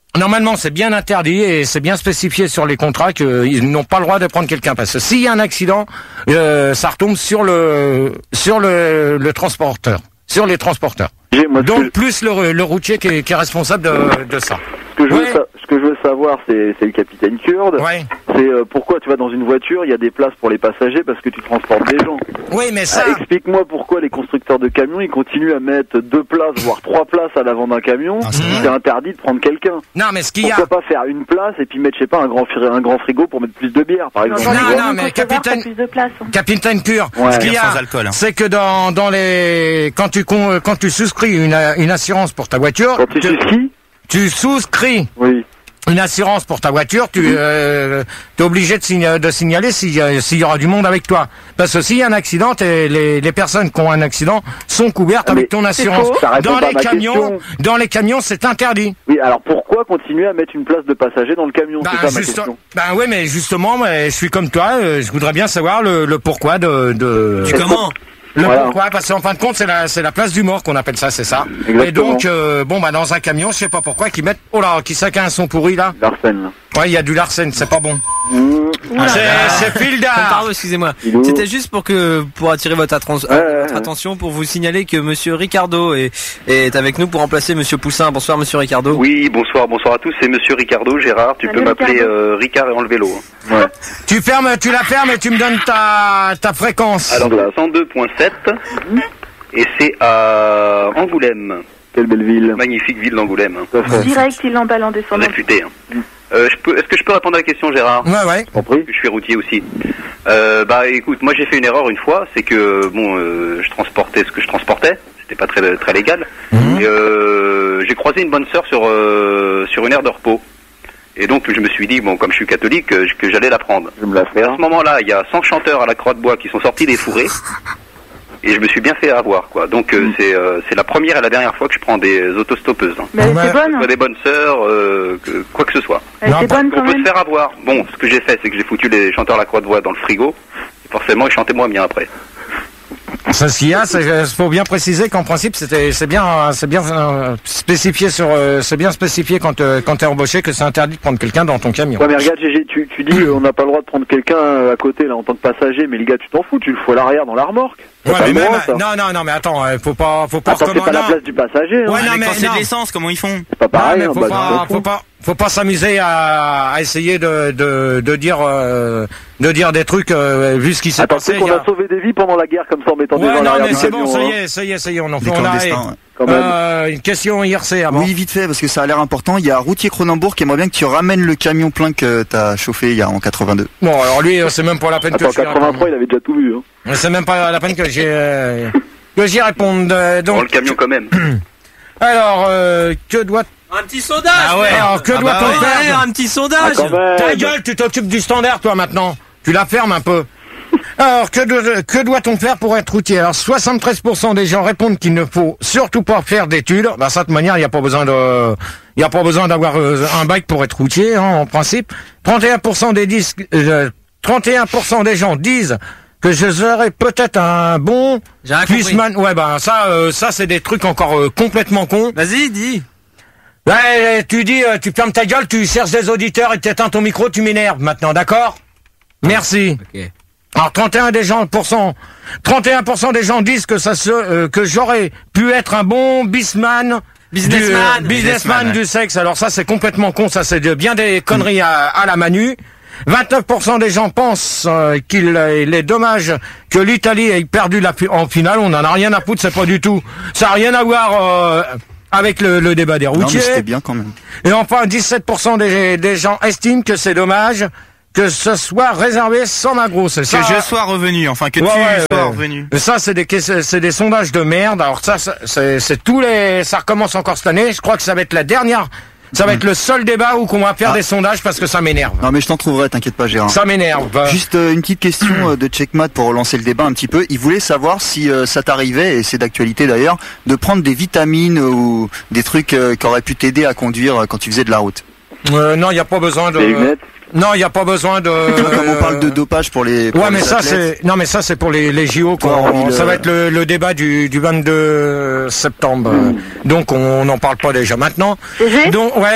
Normalement, c'est bien interdit et c'est bien spécifié sur les contrats qu'ils n'ont pas le droit de prendre quelqu'un parce que s'il y a un accident, euh, ça retombe sur le sur le, le transporteur, sur les transporteurs. Moi, Donc je... plus le, le routier qui est, qui est responsable de, de ça. Ce que je veux, Ouais. sa- ce que je veux savoir, c'est c'est le capitaine Kurde. Ouais. C'est euh, pourquoi tu vas dans une voiture, il y a des places pour les passagers parce que tu transportes des gens. Oui, mais ça. Ah, explique-moi pourquoi les constructeurs de camions ils continuent à mettre deux places voire trois places à l'avant d'un camion. Ah, si c'est interdit de prendre quelqu'un. Non, mais ce qu'il y a. Pourquoi pas faire une place et puis mettre je sais pas un grand fri- un grand frigo pour mettre plus de bière par exemple. Non, Tu vois non, mais capitaine, plus de place. capitaine Pur, Ouais. ce qu'il y a, Sans alcool, hein. c'est que dans dans les quand tu con- quand tu souscris une une assurance pour ta voiture, Quand tu souscris tu souscris Oui. une assurance pour ta voiture, tu euh, es obligé de, signa- de signaler s'il y, a- s'il y aura du monde avec toi. Parce que s'il y a un accident, t'es- les, les personnes qui ont un accident sont couvertes Ah, avec mais ton c'est assurance. faux. Ça répond Dans pas à les ma camions, question. dans les camions, c'est interdit. Oui, alors pourquoi continuer à mettre une place de passager dans le camion? Ben, C'est ça ma juste- question. ben oui, mais justement, mais je suis comme toi, euh, je voudrais bien savoir le, le pourquoi de... de Du comment? Le Voilà. pourquoi, parce qu'en fin de compte, c'est la, c'est la place du mort qu'on appelle ça, c'est ça. Exactement. Et donc, euh, bon, bah, dans un camion, je sais pas pourquoi, qu'ils mettent, oh là, qui chacun un son pourri, là. L'arsène, là. Ouais, il y a du larcène, c'est pas bon. Mmh. C'est, c'est Fildar. Pardon, excusez-moi. Filou. C'était juste pour que, pour attirer votre, attren- Ouais, ouais, votre ouais. attention, pour vous signaler que Monsieur Ricardo est, est avec nous pour remplacer Monsieur Poussin. Bonsoir, Monsieur Ricardo. Oui, bonsoir, bonsoir à tous. C'est Monsieur Ricardo, Gérard. Tu Salut, peux m'appeler Ricardo. euh, Ricard et en le vélo. Ouais. Tu fermes, tu la fermes et tu me donnes ta, ta fréquence. Alors, cent deux point sept et c'est à Angoulême. Quelle belle ville. Magnifique ville d'Angoulême. hein. Tout à fait. Direct, il l'emballe en On descendant. est futé. Hein. Euh, je peux, est-ce que je peux répondre à la question, Gérard? Ouais, ouais. Compris. Je suis routier aussi. Euh, bah écoute, moi j'ai fait une erreur une fois, c'est que bon, euh, je transportais ce que je transportais, c'était pas très très légal. Et, euh, j'ai croisé une bonne sœur sur euh, sur une aire de repos. Et donc je me suis dit bon, comme je suis catholique, euh, que j'allais la prendre. Je me la Et fais. à ce moment-là, il y a cent chanteurs à la Croix de Bois qui sont sortis des fourrés. Et je me suis bien fait avoir, quoi. Donc euh, c'est euh, c'est la première et la dernière fois que je prends des autostoppeuses. Hein. Mais elle Ouais. était bonne. Soit des bonnes sœurs, euh, que- quoi que ce soit. Elle Non, était bonne On quand peut se même. faire avoir. Bon, ce que j'ai fait, c'est que j'ai foutu les chanteurs à la Croix de Bois dans le frigo. Et forcément, ils chantaient moins bien après. Ça, ce qu'il y a, c'est, il faut bien préciser qu'en principe, c'était, c'est bien, c'est bien euh, spécifié sur, euh, c'est bien spécifié quand, euh, quand t'es embauché que c'est interdit de prendre quelqu'un dans ton camion. Ouais, mais regarde, Gégé, tu, tu dis euh, on n'a pas le droit de prendre quelqu'un euh, à côté là en tant que passager, mais le gars, tu t'en fous, tu le fous à l'arrière dans la remorque. Ouais, T'as pas mais le même, droit, ça. non, non, non, mais attends, euh, faut pas, faut pas Attends, c'est pas recommander. la place du passager. Hein. Ouais, non, mais mais quand c'est non. de l'essence, comment ils font? C'est pas Non, pareil. mais hein, faut bah, pas, tu t'en faut fous. pas, faut pas s'amuser à, à essayer de, de, de dire, euh, de dire des trucs euh, vu ce qui s'est Attends, passé. tu sais qu'on il y a- a sauvé des vies pendant la guerre comme ça en mettant des Ouais, gens à non, l'arrière mais du c'est camion. bon, ça y hein. est, ça y est, ça y est, on en fait, Des on arrête. clandestins, ouais. Quand même. Euh, une question I R C avant. Oui, vite fait, parce que ça a l'air important. Il y a Routier Cronenbourg qui aimerait bien que tu ramènes le camion plein que t'as chauffé il y a en quatre-vingt-deux. Bon, alors lui, euh, c'est même pas la peine Attends, que je lui quatre-vingt-trois, il avait déjà tout vu. Hein. réponde. C'est même pas la peine que j'ai, euh, que j'y réponde. euh, Dans Donc, le camion quand même. alors, euh, que doit, Un petit sondage. Ah ouais. alors, que Ah doit-on bah ouais, faire? un petit Ah, sondage. quand même. Ta gueule, tu t'occupes du standard, toi, maintenant. Tu la fermes un peu. Alors, que, de- que doit-on faire pour être routier? Alors, soixante-treize pour cent des gens répondent qu'il ne faut surtout pas faire d'études. Bah, ça, de toute manière, il n'y a pas besoin de, il y a pas besoin d'avoir euh, un bac pour être routier, hein, en principe. trente et un pour cent des disques, euh, trente et un pour cent des gens disent que je serais peut-être un bon J'ai rien compris. Puisman. Ouais, bah, ça, euh, ça, c'est des trucs encore euh, complètement cons. Vas-y, dis. Ouais, tu dis, euh, tu fermes ta gueule, tu cherches des auditeurs et tu éteins ton micro, tu m'énerves maintenant, d'accord? Merci. Ok. Alors trente et un des gens pour cent, trente et un pour cent des gens disent que ça se, euh, que j'aurais pu être un bon bisman, Businessman. du, euh, businessman Businessman, du sexe. Alors ça c'est complètement con, ça c'est de- bien des conneries à, à la Manu. vingt-neuf pour cent des gens pensent euh, qu'il est il est dommage que l'Italie ait perdu la fi- en finale. On en a rien à foutre, c'est pas du tout. Ça a rien à voir euh, avec le, le débat des Non, mais routiers. c'était bien quand même. Et enfin, dix-sept pour cent des, des gens estiment que c'est dommage que ce soit réservé sans ma grosse. Que Ça, je sois revenu, enfin que Ouais, tu ouais, sois ouais. revenu. Ça, c'est des, ques- c'est des sondages de merde. Alors ça, ça, c'est c'est tous les, ça recommence encore cette année. Je crois que ça va être la dernière, ça va être le seul débat où qu'on va faire Ah. des sondages parce que ça m'énerve. Non, mais je t'en trouverai, t'inquiète pas, Gérard. Ça m'énerve. Juste euh, une petite question euh, de Checkmat pour relancer le débat un petit peu. Il voulait savoir si euh, ça t'arrivait, et c'est d'actualité d'ailleurs, de prendre des vitamines ou des trucs euh, qui auraient pu t'aider à conduire euh, quand tu faisais de la route. Euh, non, il n'y a pas besoin de. Des lunettes. Non, il n'y a pas besoin de. Comme on parle de dopage pour les. pour Ouais, mais les ça athlètes. c'est. Non, mais ça c'est pour les, les J O. Quand Ouais, ça le- va être le, le débat du, du vingt-deux septembre. Donc on n'en parle pas déjà maintenant. G G Donc ouais.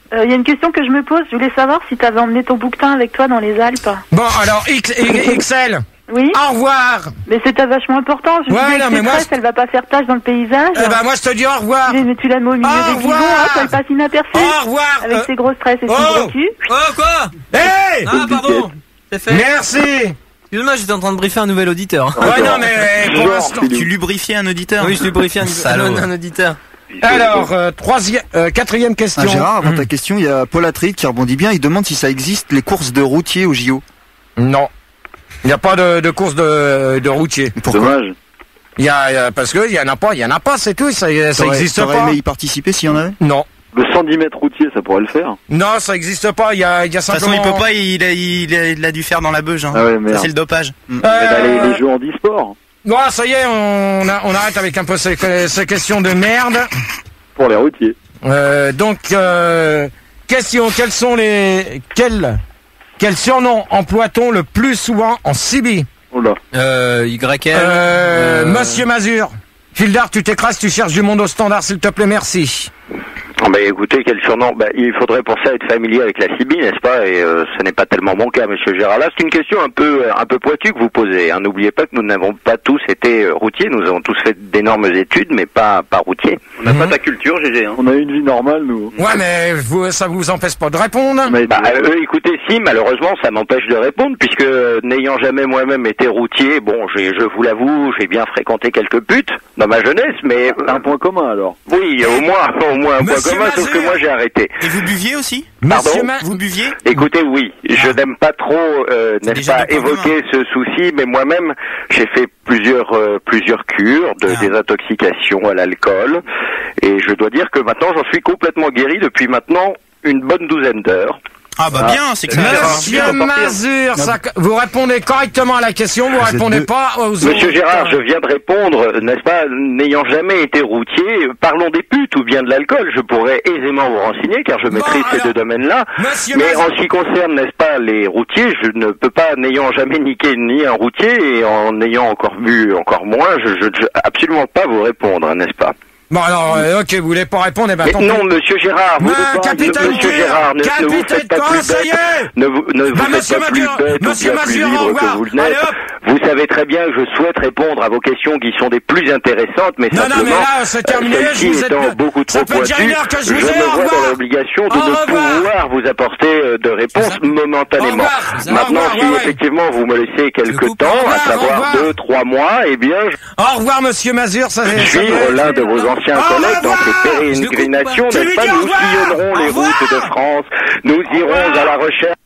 Il euh, y a une question que je me pose. Je voulais savoir si tu avais emmené ton bouquetin avec toi dans les Alpes. Bon, alors, X, X L. Oui. Au revoir. Mais c'était vachement important. Je me ouais, disais non, que mais moi, tresse, elle va pas faire tâche dans le paysage. Eh ben, moi, je te dis au revoir. Mais, mais tu l'as mis au milieu au des guidons, hein, elle passe inaperçue. Au revoir. Avec euh... ses grosses tresses et oh. son gros cul. Oh, quoi? Hey! Ah, pardon. C'est fait. Merci. Excuse-moi, j'étais en train de briefer un nouvel auditeur. Ouais, non, mais pour l'instant. Tu lubrifiais un auditeur? Oui, je lubrifiais un, un, un auditeur. Alors, euh, troisième, euh, quatrième question. Ah, Gérard, avant mmh. ta question, il y a Paul Atrid qui rebondit bien. Il demande si ça existe les courses de routiers au J O. Non. Il n'y a pas de, de course de, de routier. Pourquoi? Dommage. Il y a, euh, parce que il y en a pas, il y en a pas, c'est tout. Ça, ça existe pas. T'aurais aimé y participer s'il y en avait? Non. Le cent dix mètres routier, ça pourrait le faire. Non, ça existe pas. Il y a, il y a simplement. De toute façon, il peut pas. Il a, il a, il a dû faire dans la beuge. Hein. Ah ouais, merde. Ça, c'est le dopage. Euh... Mais bah, les, les jeux en e-sport. Non, ça y est, on, a, on arrête avec un peu ces, ces questions de merde. Pour les routiers. Euh, donc, euh, question, quels sont les... Quels, quels surnoms emploie-t-on le plus souvent en Sibie? Oh là. Euh, Y L. Euh, euh... Monsieur Mazur. Fildar, tu t'écrases, tu cherches du monde au standard, s'il te plaît, merci. Oh bah écoutez, quel surnom. Bah, il faudrait pour ça être familier avec la Sibie, n'est-ce pas? Et euh, ce n'est pas tellement mon cas, monsieur Gérard. Là, c'est une question un peu un peu pointue que vous posez. Hein. N'oubliez pas que nous n'avons pas tous été routiers. Nous avons tous fait d'énormes études, mais pas pas routiers. On n'a mmh. pas ta culture, G G. Hein. On a une vie normale, nous. Ouais, mais vous, ça vous empêche pas de répondre? Bah, euh, écoutez, si, malheureusement, ça m'empêche de répondre, puisque euh, n'ayant jamais moi-même été routier, bon, j'ai, je vous l'avoue, j'ai bien fréquenté quelques putes dans ma jeunesse, mais... Un point commun, alors. Oui, au moins, au moins un Monsieur point commun, Mazur. sauf que moi j'ai arrêté. Et vous buviez aussi? Pardon? Ma... Vous buviez? Écoutez, oui, je n'aime pas trop, euh, n'est-ce pas, évoquer ce souci, mais moi-même, j'ai fait plusieurs euh, plusieurs cures de ah. désintoxication à l'alcool, et je dois dire que maintenant, j'en suis complètement guéri depuis maintenant une bonne douzaine d'heures. Ah bah bien, c'est que ça. Monsieur Mazur, ça, vous répondez correctement à la question, vous, vous répondez de... pas aux autres. Monsieur Gérard, je viens de répondre, n'est-ce pas, n'ayant jamais été routier, parlons des putes ou bien de l'alcool, je pourrais aisément vous renseigner car je maîtrise bon, alors, ces deux domaines-là. Mais Mazur... en ce qui concerne, n'est-ce pas, les routiers, je ne peux pas, n'ayant jamais niqué ni un routier et en ayant encore bu encore moins, je ne veux absolument pas vous répondre, n'est-ce pas? Bon alors, euh, ok, vous voulez pas répondre, eh ben, mais non, monsieur Gérard, vous mais, ne capitaine monsieur Cure, Gérard, ne, capitaine, ne vous faites pas plus ça y est. Ne vous, ne bah, vous monsieur faites pas Mazur, plus bête monsieur ou bien Mazur, plus au libre que vous le n'êtes. Vous savez très bien que je souhaite répondre à vos questions qui sont des plus intéressantes, mais non, simplement, non, mais là, c'est terminé, euh, je vous étant êtes... beaucoup trop pointues, je me vois dans l'obligation de ne pouvoir vous apporter de réponses momentanément. Maintenant, si effectivement vous me laissez quelques temps, à savoir deux, trois mois, eh bien, au revoir, monsieur Mazur, ça va suivre l'un de vos anciens collègues dans ces pérégrinations, n'est-ce pas? Nous sillonnerons les routes de France, nous irons à la recherche.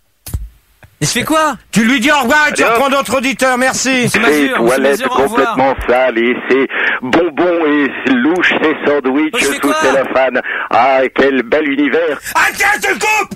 Il se fait quoi? Tu lui dis au revoir et tu reprends d'autres auditeurs, merci. Ces toilettes complètement sales et ces bonbons et ces louches, ces sandwichs sous cellophane. Ah, quel bel univers. Ah tiens, tu le coupes.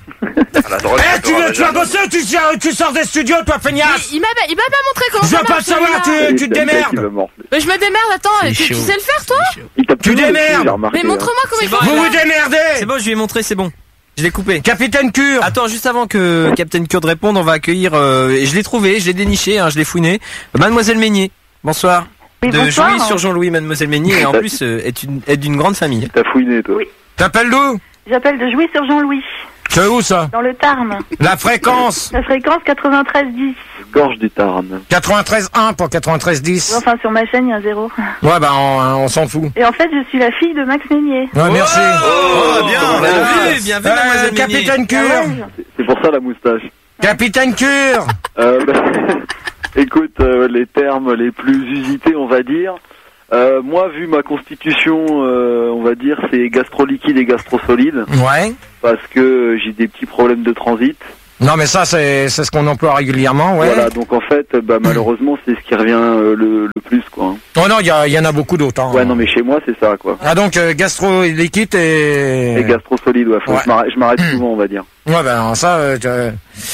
Eh, tu, tu vas bosser, tu, tu sors des studios, toi, feignasse. Il m'a il m'a pas montré comment ça marche. Je veux pas savoir, tu, tu te démerdes. Mais je me démerde, attends, tu, tu sais le faire, toi? Tu démerdes. Mais montre-moi comment il faut. Vous vous démerdez. C'est bon, je lui ai montré, c'est bon. Je l'ai coupé. Capitaine Cure. Attends, juste avant que Capitaine Cure réponde, on va accueillir, euh, et je l'ai trouvé, je l'ai déniché, hein, je l'ai fouiné. Mademoiselle Meignier. Bonsoir. Oui, de bonsoir. Jouy sur Jean-Louis, Mademoiselle Meignier, et en plus, euh, est une, est d'une grande famille. T'as fouiné, toi. Oui. T'appelles d'où? J'appelle de Jouy sur Jean-Louis. C'est où ça? Dans le Tarn. La fréquence? La fréquence quatre-vingt-treize dix. Gorge du Tarn. quatre-vingt-treize un pour quatre-vingt-treize dix. Enfin, sur ma chaîne, il y a un zéro. Ouais, bah, on, on s'en fout. Et en fait, je suis la fille de Max Meignier. Ouais, merci. Oh, oh bien, oh, bien vu, bien vu, euh, Mademoiselle Capitaine Cure. Ah ouais. C'est pour ça la moustache. Capitaine Cure. euh, bah, écoute, euh, les termes les plus usités, on va dire. Euh, moi, vu ma constitution, euh, on va dire, c'est gastro-liquide et gastro-solide. Ouais. Parce que j'ai des petits problèmes de transit. Non, mais ça, c'est c'est ce qu'on emploie régulièrement, ouais. Voilà, donc en fait, bah, malheureusement, c'est ce qui revient euh, le, le plus, quoi. Oh non, il y, y en a beaucoup d'autres. Hein. Ouais, non, mais chez moi, c'est ça, quoi. Ah, donc, euh, gastro-liquide et... Et gastro-solide, ouais. Faut ouais. que je m'arrête, je m'arrête souvent, on va dire. Ouais, ben, ça... Euh, euh,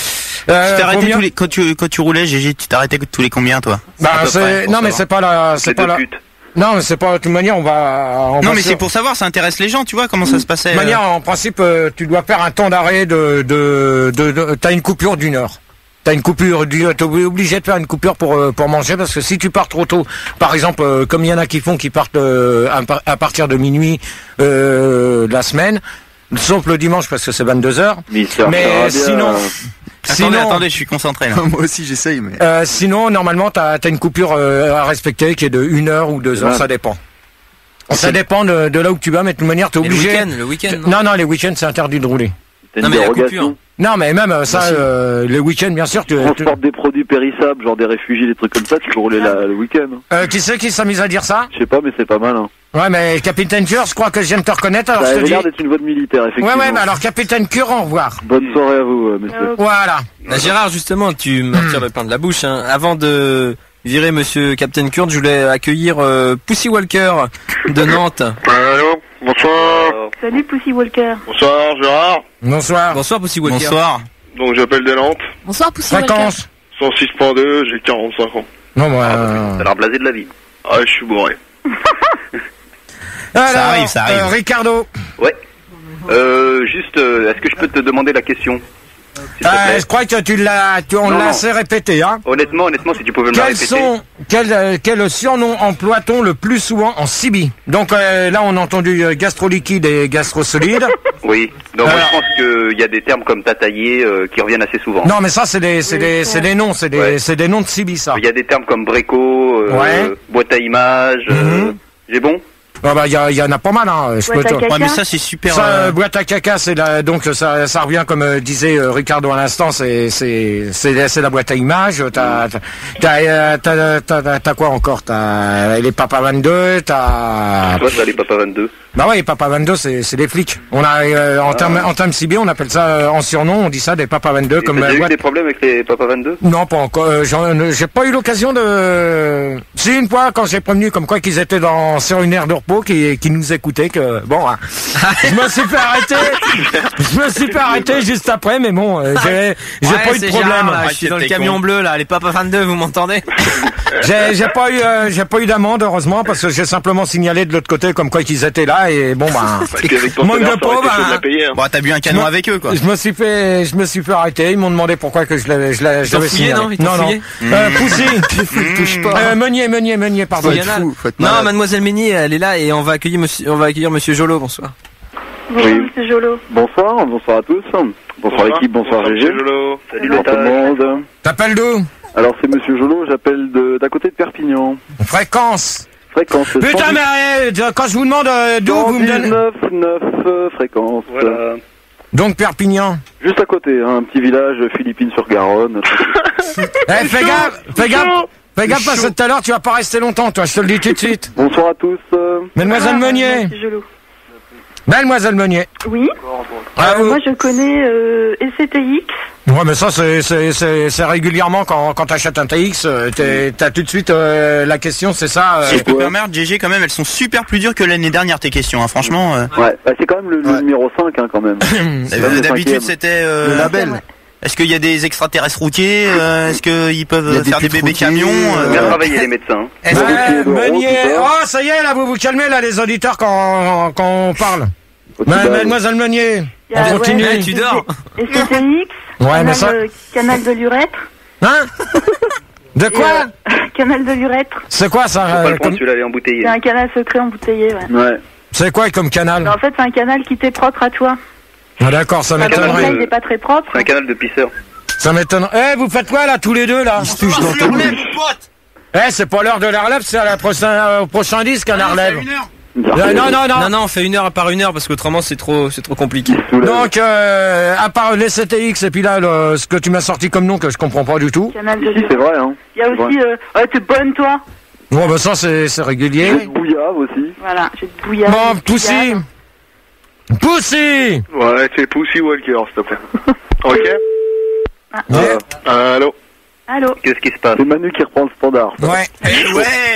tu t'arrêtais combien... tous les... quand, tu, quand tu roulais, G G, tu t'arrêtais tous les combien, toi? Bah, c'est... Non, mais c'est pas la... C'est pas la... Non, mais c'est pas, de toute manière, on va... On non, va mais sur... c'est pour savoir, ça intéresse les gens, tu vois, comment ça se passait. De toute manière, en principe, euh, tu dois faire un temps d'arrêt de... de, de, de t'as une coupure d'une heure. T'as une coupure, t'es obligé de faire une coupure pour euh, pour manger, parce que si tu pars trop tôt, par exemple, euh, comme il y en a qui font, qui partent euh, à, à partir de minuit euh, la semaine, sauf le dimanche parce que c'est vingt-deux heures. Mister Mais Charabia. sinon, Attendez, sinon, attendez, je suis concentré là. Moi aussi j'essaye, mais. euh, sinon normalement t'as as une coupure euh, à respecter qui est de une heure ou deux heures, Ouais. ça dépend. Ça dépend de, de là où tu vas, mais de toute manière t'es Et le obligé. week-end, le week-end, non Non non, les week-ends c'est interdit de rouler. T'as Non, une mais la dérogation. coupure. Non mais même euh, ça, euh, les week-ends bien sûr. Tu, Tu tu- transportes des produits périssables, genre des réfugiés, des trucs comme ça, tu peux rouler la- le week-end. hein. Euh, qui c'est qui s'amuse à dire ça? Je sais pas, mais c'est pas mal. Hein. Ouais mais Capitaine Cure, je crois que je viens de te reconnaître, alors Ça je te avait dis. l'air d'être une voix de militaire, Ouais effectivement. ouais, bah alors Capitaine Cure, au revoir. Bonne soirée à vous, euh, monsieur. Voilà. Bah, Gérard, justement, tu me retires le pain de la bouche. Hein. Avant de virer Monsieur Captain Kurt, je voulais accueillir euh, Pussy Walker de Nantes. Allô, bonsoir. Salut Pussy Walker. Bonsoir Gérard. Bonsoir. Bonsoir Pussy Walker. Bonsoir. Donc j'appelle de Nantes. Bonsoir, Pussy Walker. Fréquence. cent six point deux, j'ai quarante-cinq ans. Non moi. euh, Ça a l'air blasé de la vie. Ah, je suis bourré. Alors, Ça arrive, ça arrive. euh, Ricardo. Ouais. Euh, juste, euh, est-ce que je peux te demander la question s'il te Euh, plaît je crois que tu l'as, tu, on Non, l'a non. assez répété, hein. Honnêtement, honnêtement, si tu pouvais me la Quels répéter. sont, quel, euh, quel surnom emploie-t-on le plus souvent en C B? Donc euh, là, on a entendu euh, gastro-liquide et gastro-solide. Oui. Donc moi, Alors- je pense qu'il y a des termes comme tataillé euh, qui reviennent assez souvent. Non, mais ça, c'est des, c'est des, c'est des noms, c'est des, Ouais. c'est des noms de C B, ça. Il y a des termes comme bréco, euh, Ouais. boîte à images. euh, Mhm. J'ai bon? Ah bah, il y, a- il y en a pas mal, hein. Je Boîte peux à te- caca. Ouais, mais ça c'est super. Ça, euh, euh, boîte à caca, c'est la, donc ça, ça revient comme euh, disait euh, Ricardo à l'instant, c'est, c'est, c'est, c'est la boîte à images. T'as, t'as, t'as, euh, t'as, t'as, t'as- t'as quoi encore? T'as les Papa vingt-deux, t'as. Toi, t'as les Papa vingt-deux. Bah ouais, les Papa vingt-deux, c'est, c'est des flics. On a, euh, en termes, en termes C B, on appelle ça euh, en surnom, on dit ça des Papa vingt-deux Et comme T'as la déjà eu boîte. des problèmes avec les Papa vingt-deux? Non, pas encore. Euh, j'en- euh, j'ai pas eu l'occasion de. Si une fois, quand j'ai prévenu comme quoi qu'ils étaient dans sur une aire de repos, qui, qui nous écoutaient, que bon, hein, je me suis fait arrêter. Je me suis fait arrêter juste après, mais bon, euh, j'ai j'ai Ouais, pas eu de c'est problème. Gérard, là, je suis dans le T'es camion con. bleu là, les Papa vingt-deux, vous m'entendez? J'ai j'ai pas eu euh, j'ai pas eu d'amende heureusement parce que j'ai simplement signalé de l'autre côté comme quoi qu'ils étaient là et bon bah. Parce qu'avec ton Manque salaire, de ça aurait peau, été chaud de bah. la payer. Hein. Bon, t'as bu un canon Je me- avec eux quoi. Je me suis fait, je me suis fait arrêter. Ils m'ont demandé pourquoi que je l'avais, je l'avais, je t'ont l'avais fouillé, signalé. non Ils t'ont non, non. fouillé Euh, Poussy. Touche pas. Euh, Meunier, Meunier, Meunier, pardon. Faut être Yann. fou, faut être Non, malade. Mademoiselle Méni, elle est là et on va accueillir Monsieur, on va accueillir Monsieur Jolo. Bonsoir. Bonjour Oui. Monsieur Jolo. Bonsoir, bonsoir à tous. Bonsoir, l'équipe, bonsoir, G G. Monsieur Jolo. Salut Bonsoir tout le monde. T'appelles d'où? Alors c'est Monsieur Jolo, j'appelle de d'à côté de Perpignan. Fréquence. Fréquence. Putain, mais euh, quand je vous demande euh, d'où vous me donnez. dix-neuf neuf euh, fréquence. Voilà. Donc Perpignan. Juste à côté, hein, un petit village Philippines-sur-Garonne. Eh, fais gaffe, fais gaffe, fais gaffe parce que tout à l'heure tu vas pas rester longtemps, toi. Je te le dis tout de suite. Bonsoir à tous. euh. Mademoiselle Ah, Meunier. Monsieur Jolo. Mademoiselle Meunier. Oui. Ah, Euh, vous- moi je connais euh, S C T X. Ouais, mais ça, c'est, c'est, c'est, c'est régulièrement quand, quand t'achètes un T X, euh, t'es- t'as tout de suite euh, la question, c'est ça. euh, Si je peux me Ouais. permettre, G G quand même, elles sont super plus dures que l'année dernière tes questions. Hein. Franchement, euh, Ouais, bah, c'est quand même le, le Ouais. numéro cinq hein, quand même. C'est même le d'habitude cinquième. c'était. euh, Le label. Est-ce qu'il y a des extraterrestres routiers euh, Est-ce qu'ils peuvent Il y a euh, des faire des putes bébés routiers, camions euh, Bien Ouais. travaillé les médecins. hein. Est-ce que- Ouais, pieds d'euro, Meunier. tout ça. Oh, ça y est, là, vous vous calmez, là, les auditeurs, quand, quand on parle. Au-dessus Ma- de la- Mademoiselle Meunier, Il y a- on continue. ouais, tu dors. S C T X. Ouais, canal, mais ça- euh, canal de l'urètre. Hein? De Et, quoi? euh, Canal de l'urètre. C'est quoi ça? Faut euh, pas le prendre, comme- celui-là, il est embouteillé. C'est un canal secret embouteillé, ouais. Ouais. C'est quoi comme canal? Mais en fait, c'est un canal qui t'est propre à toi. Ah, d'accord, ça Enfin, le m'étonnerait. canal, il n'est pas très propre. C'est un canal de pisseur. Ça m'étonnerait. Eh, vous faites quoi, là, tous les deux, là? Eh, c'est pas l'heure de la relève, c'est à la prochain, au prochain disque, à la relève. Euh, non, non, non. Non, non, on fait une heure par une heure parce qu'autrement c'est trop, c'est trop compliqué. Donc, euh, à part les C T X et puis là, le- ce que tu m'as sorti comme nom que je comprends pas du tout. Canal de Si, c'est l'urètre. vrai, hein. Il y a aussi... Euh... Oh, t'es bonne, toi. Bon, bah ça, c'est c'est régulier. J'ai de bouillave aussi. Voilà, j'ai de bouillard. Bon, de Poussy. bouillard. Poussy. Ouais, c'est Pussy Walker, s'il te plaît. Ok. Ah. Ouais. Allô. Allô. Qu'est-ce qui se passe? C'est Manu qui reprend le standard. Ouais. Eh ouais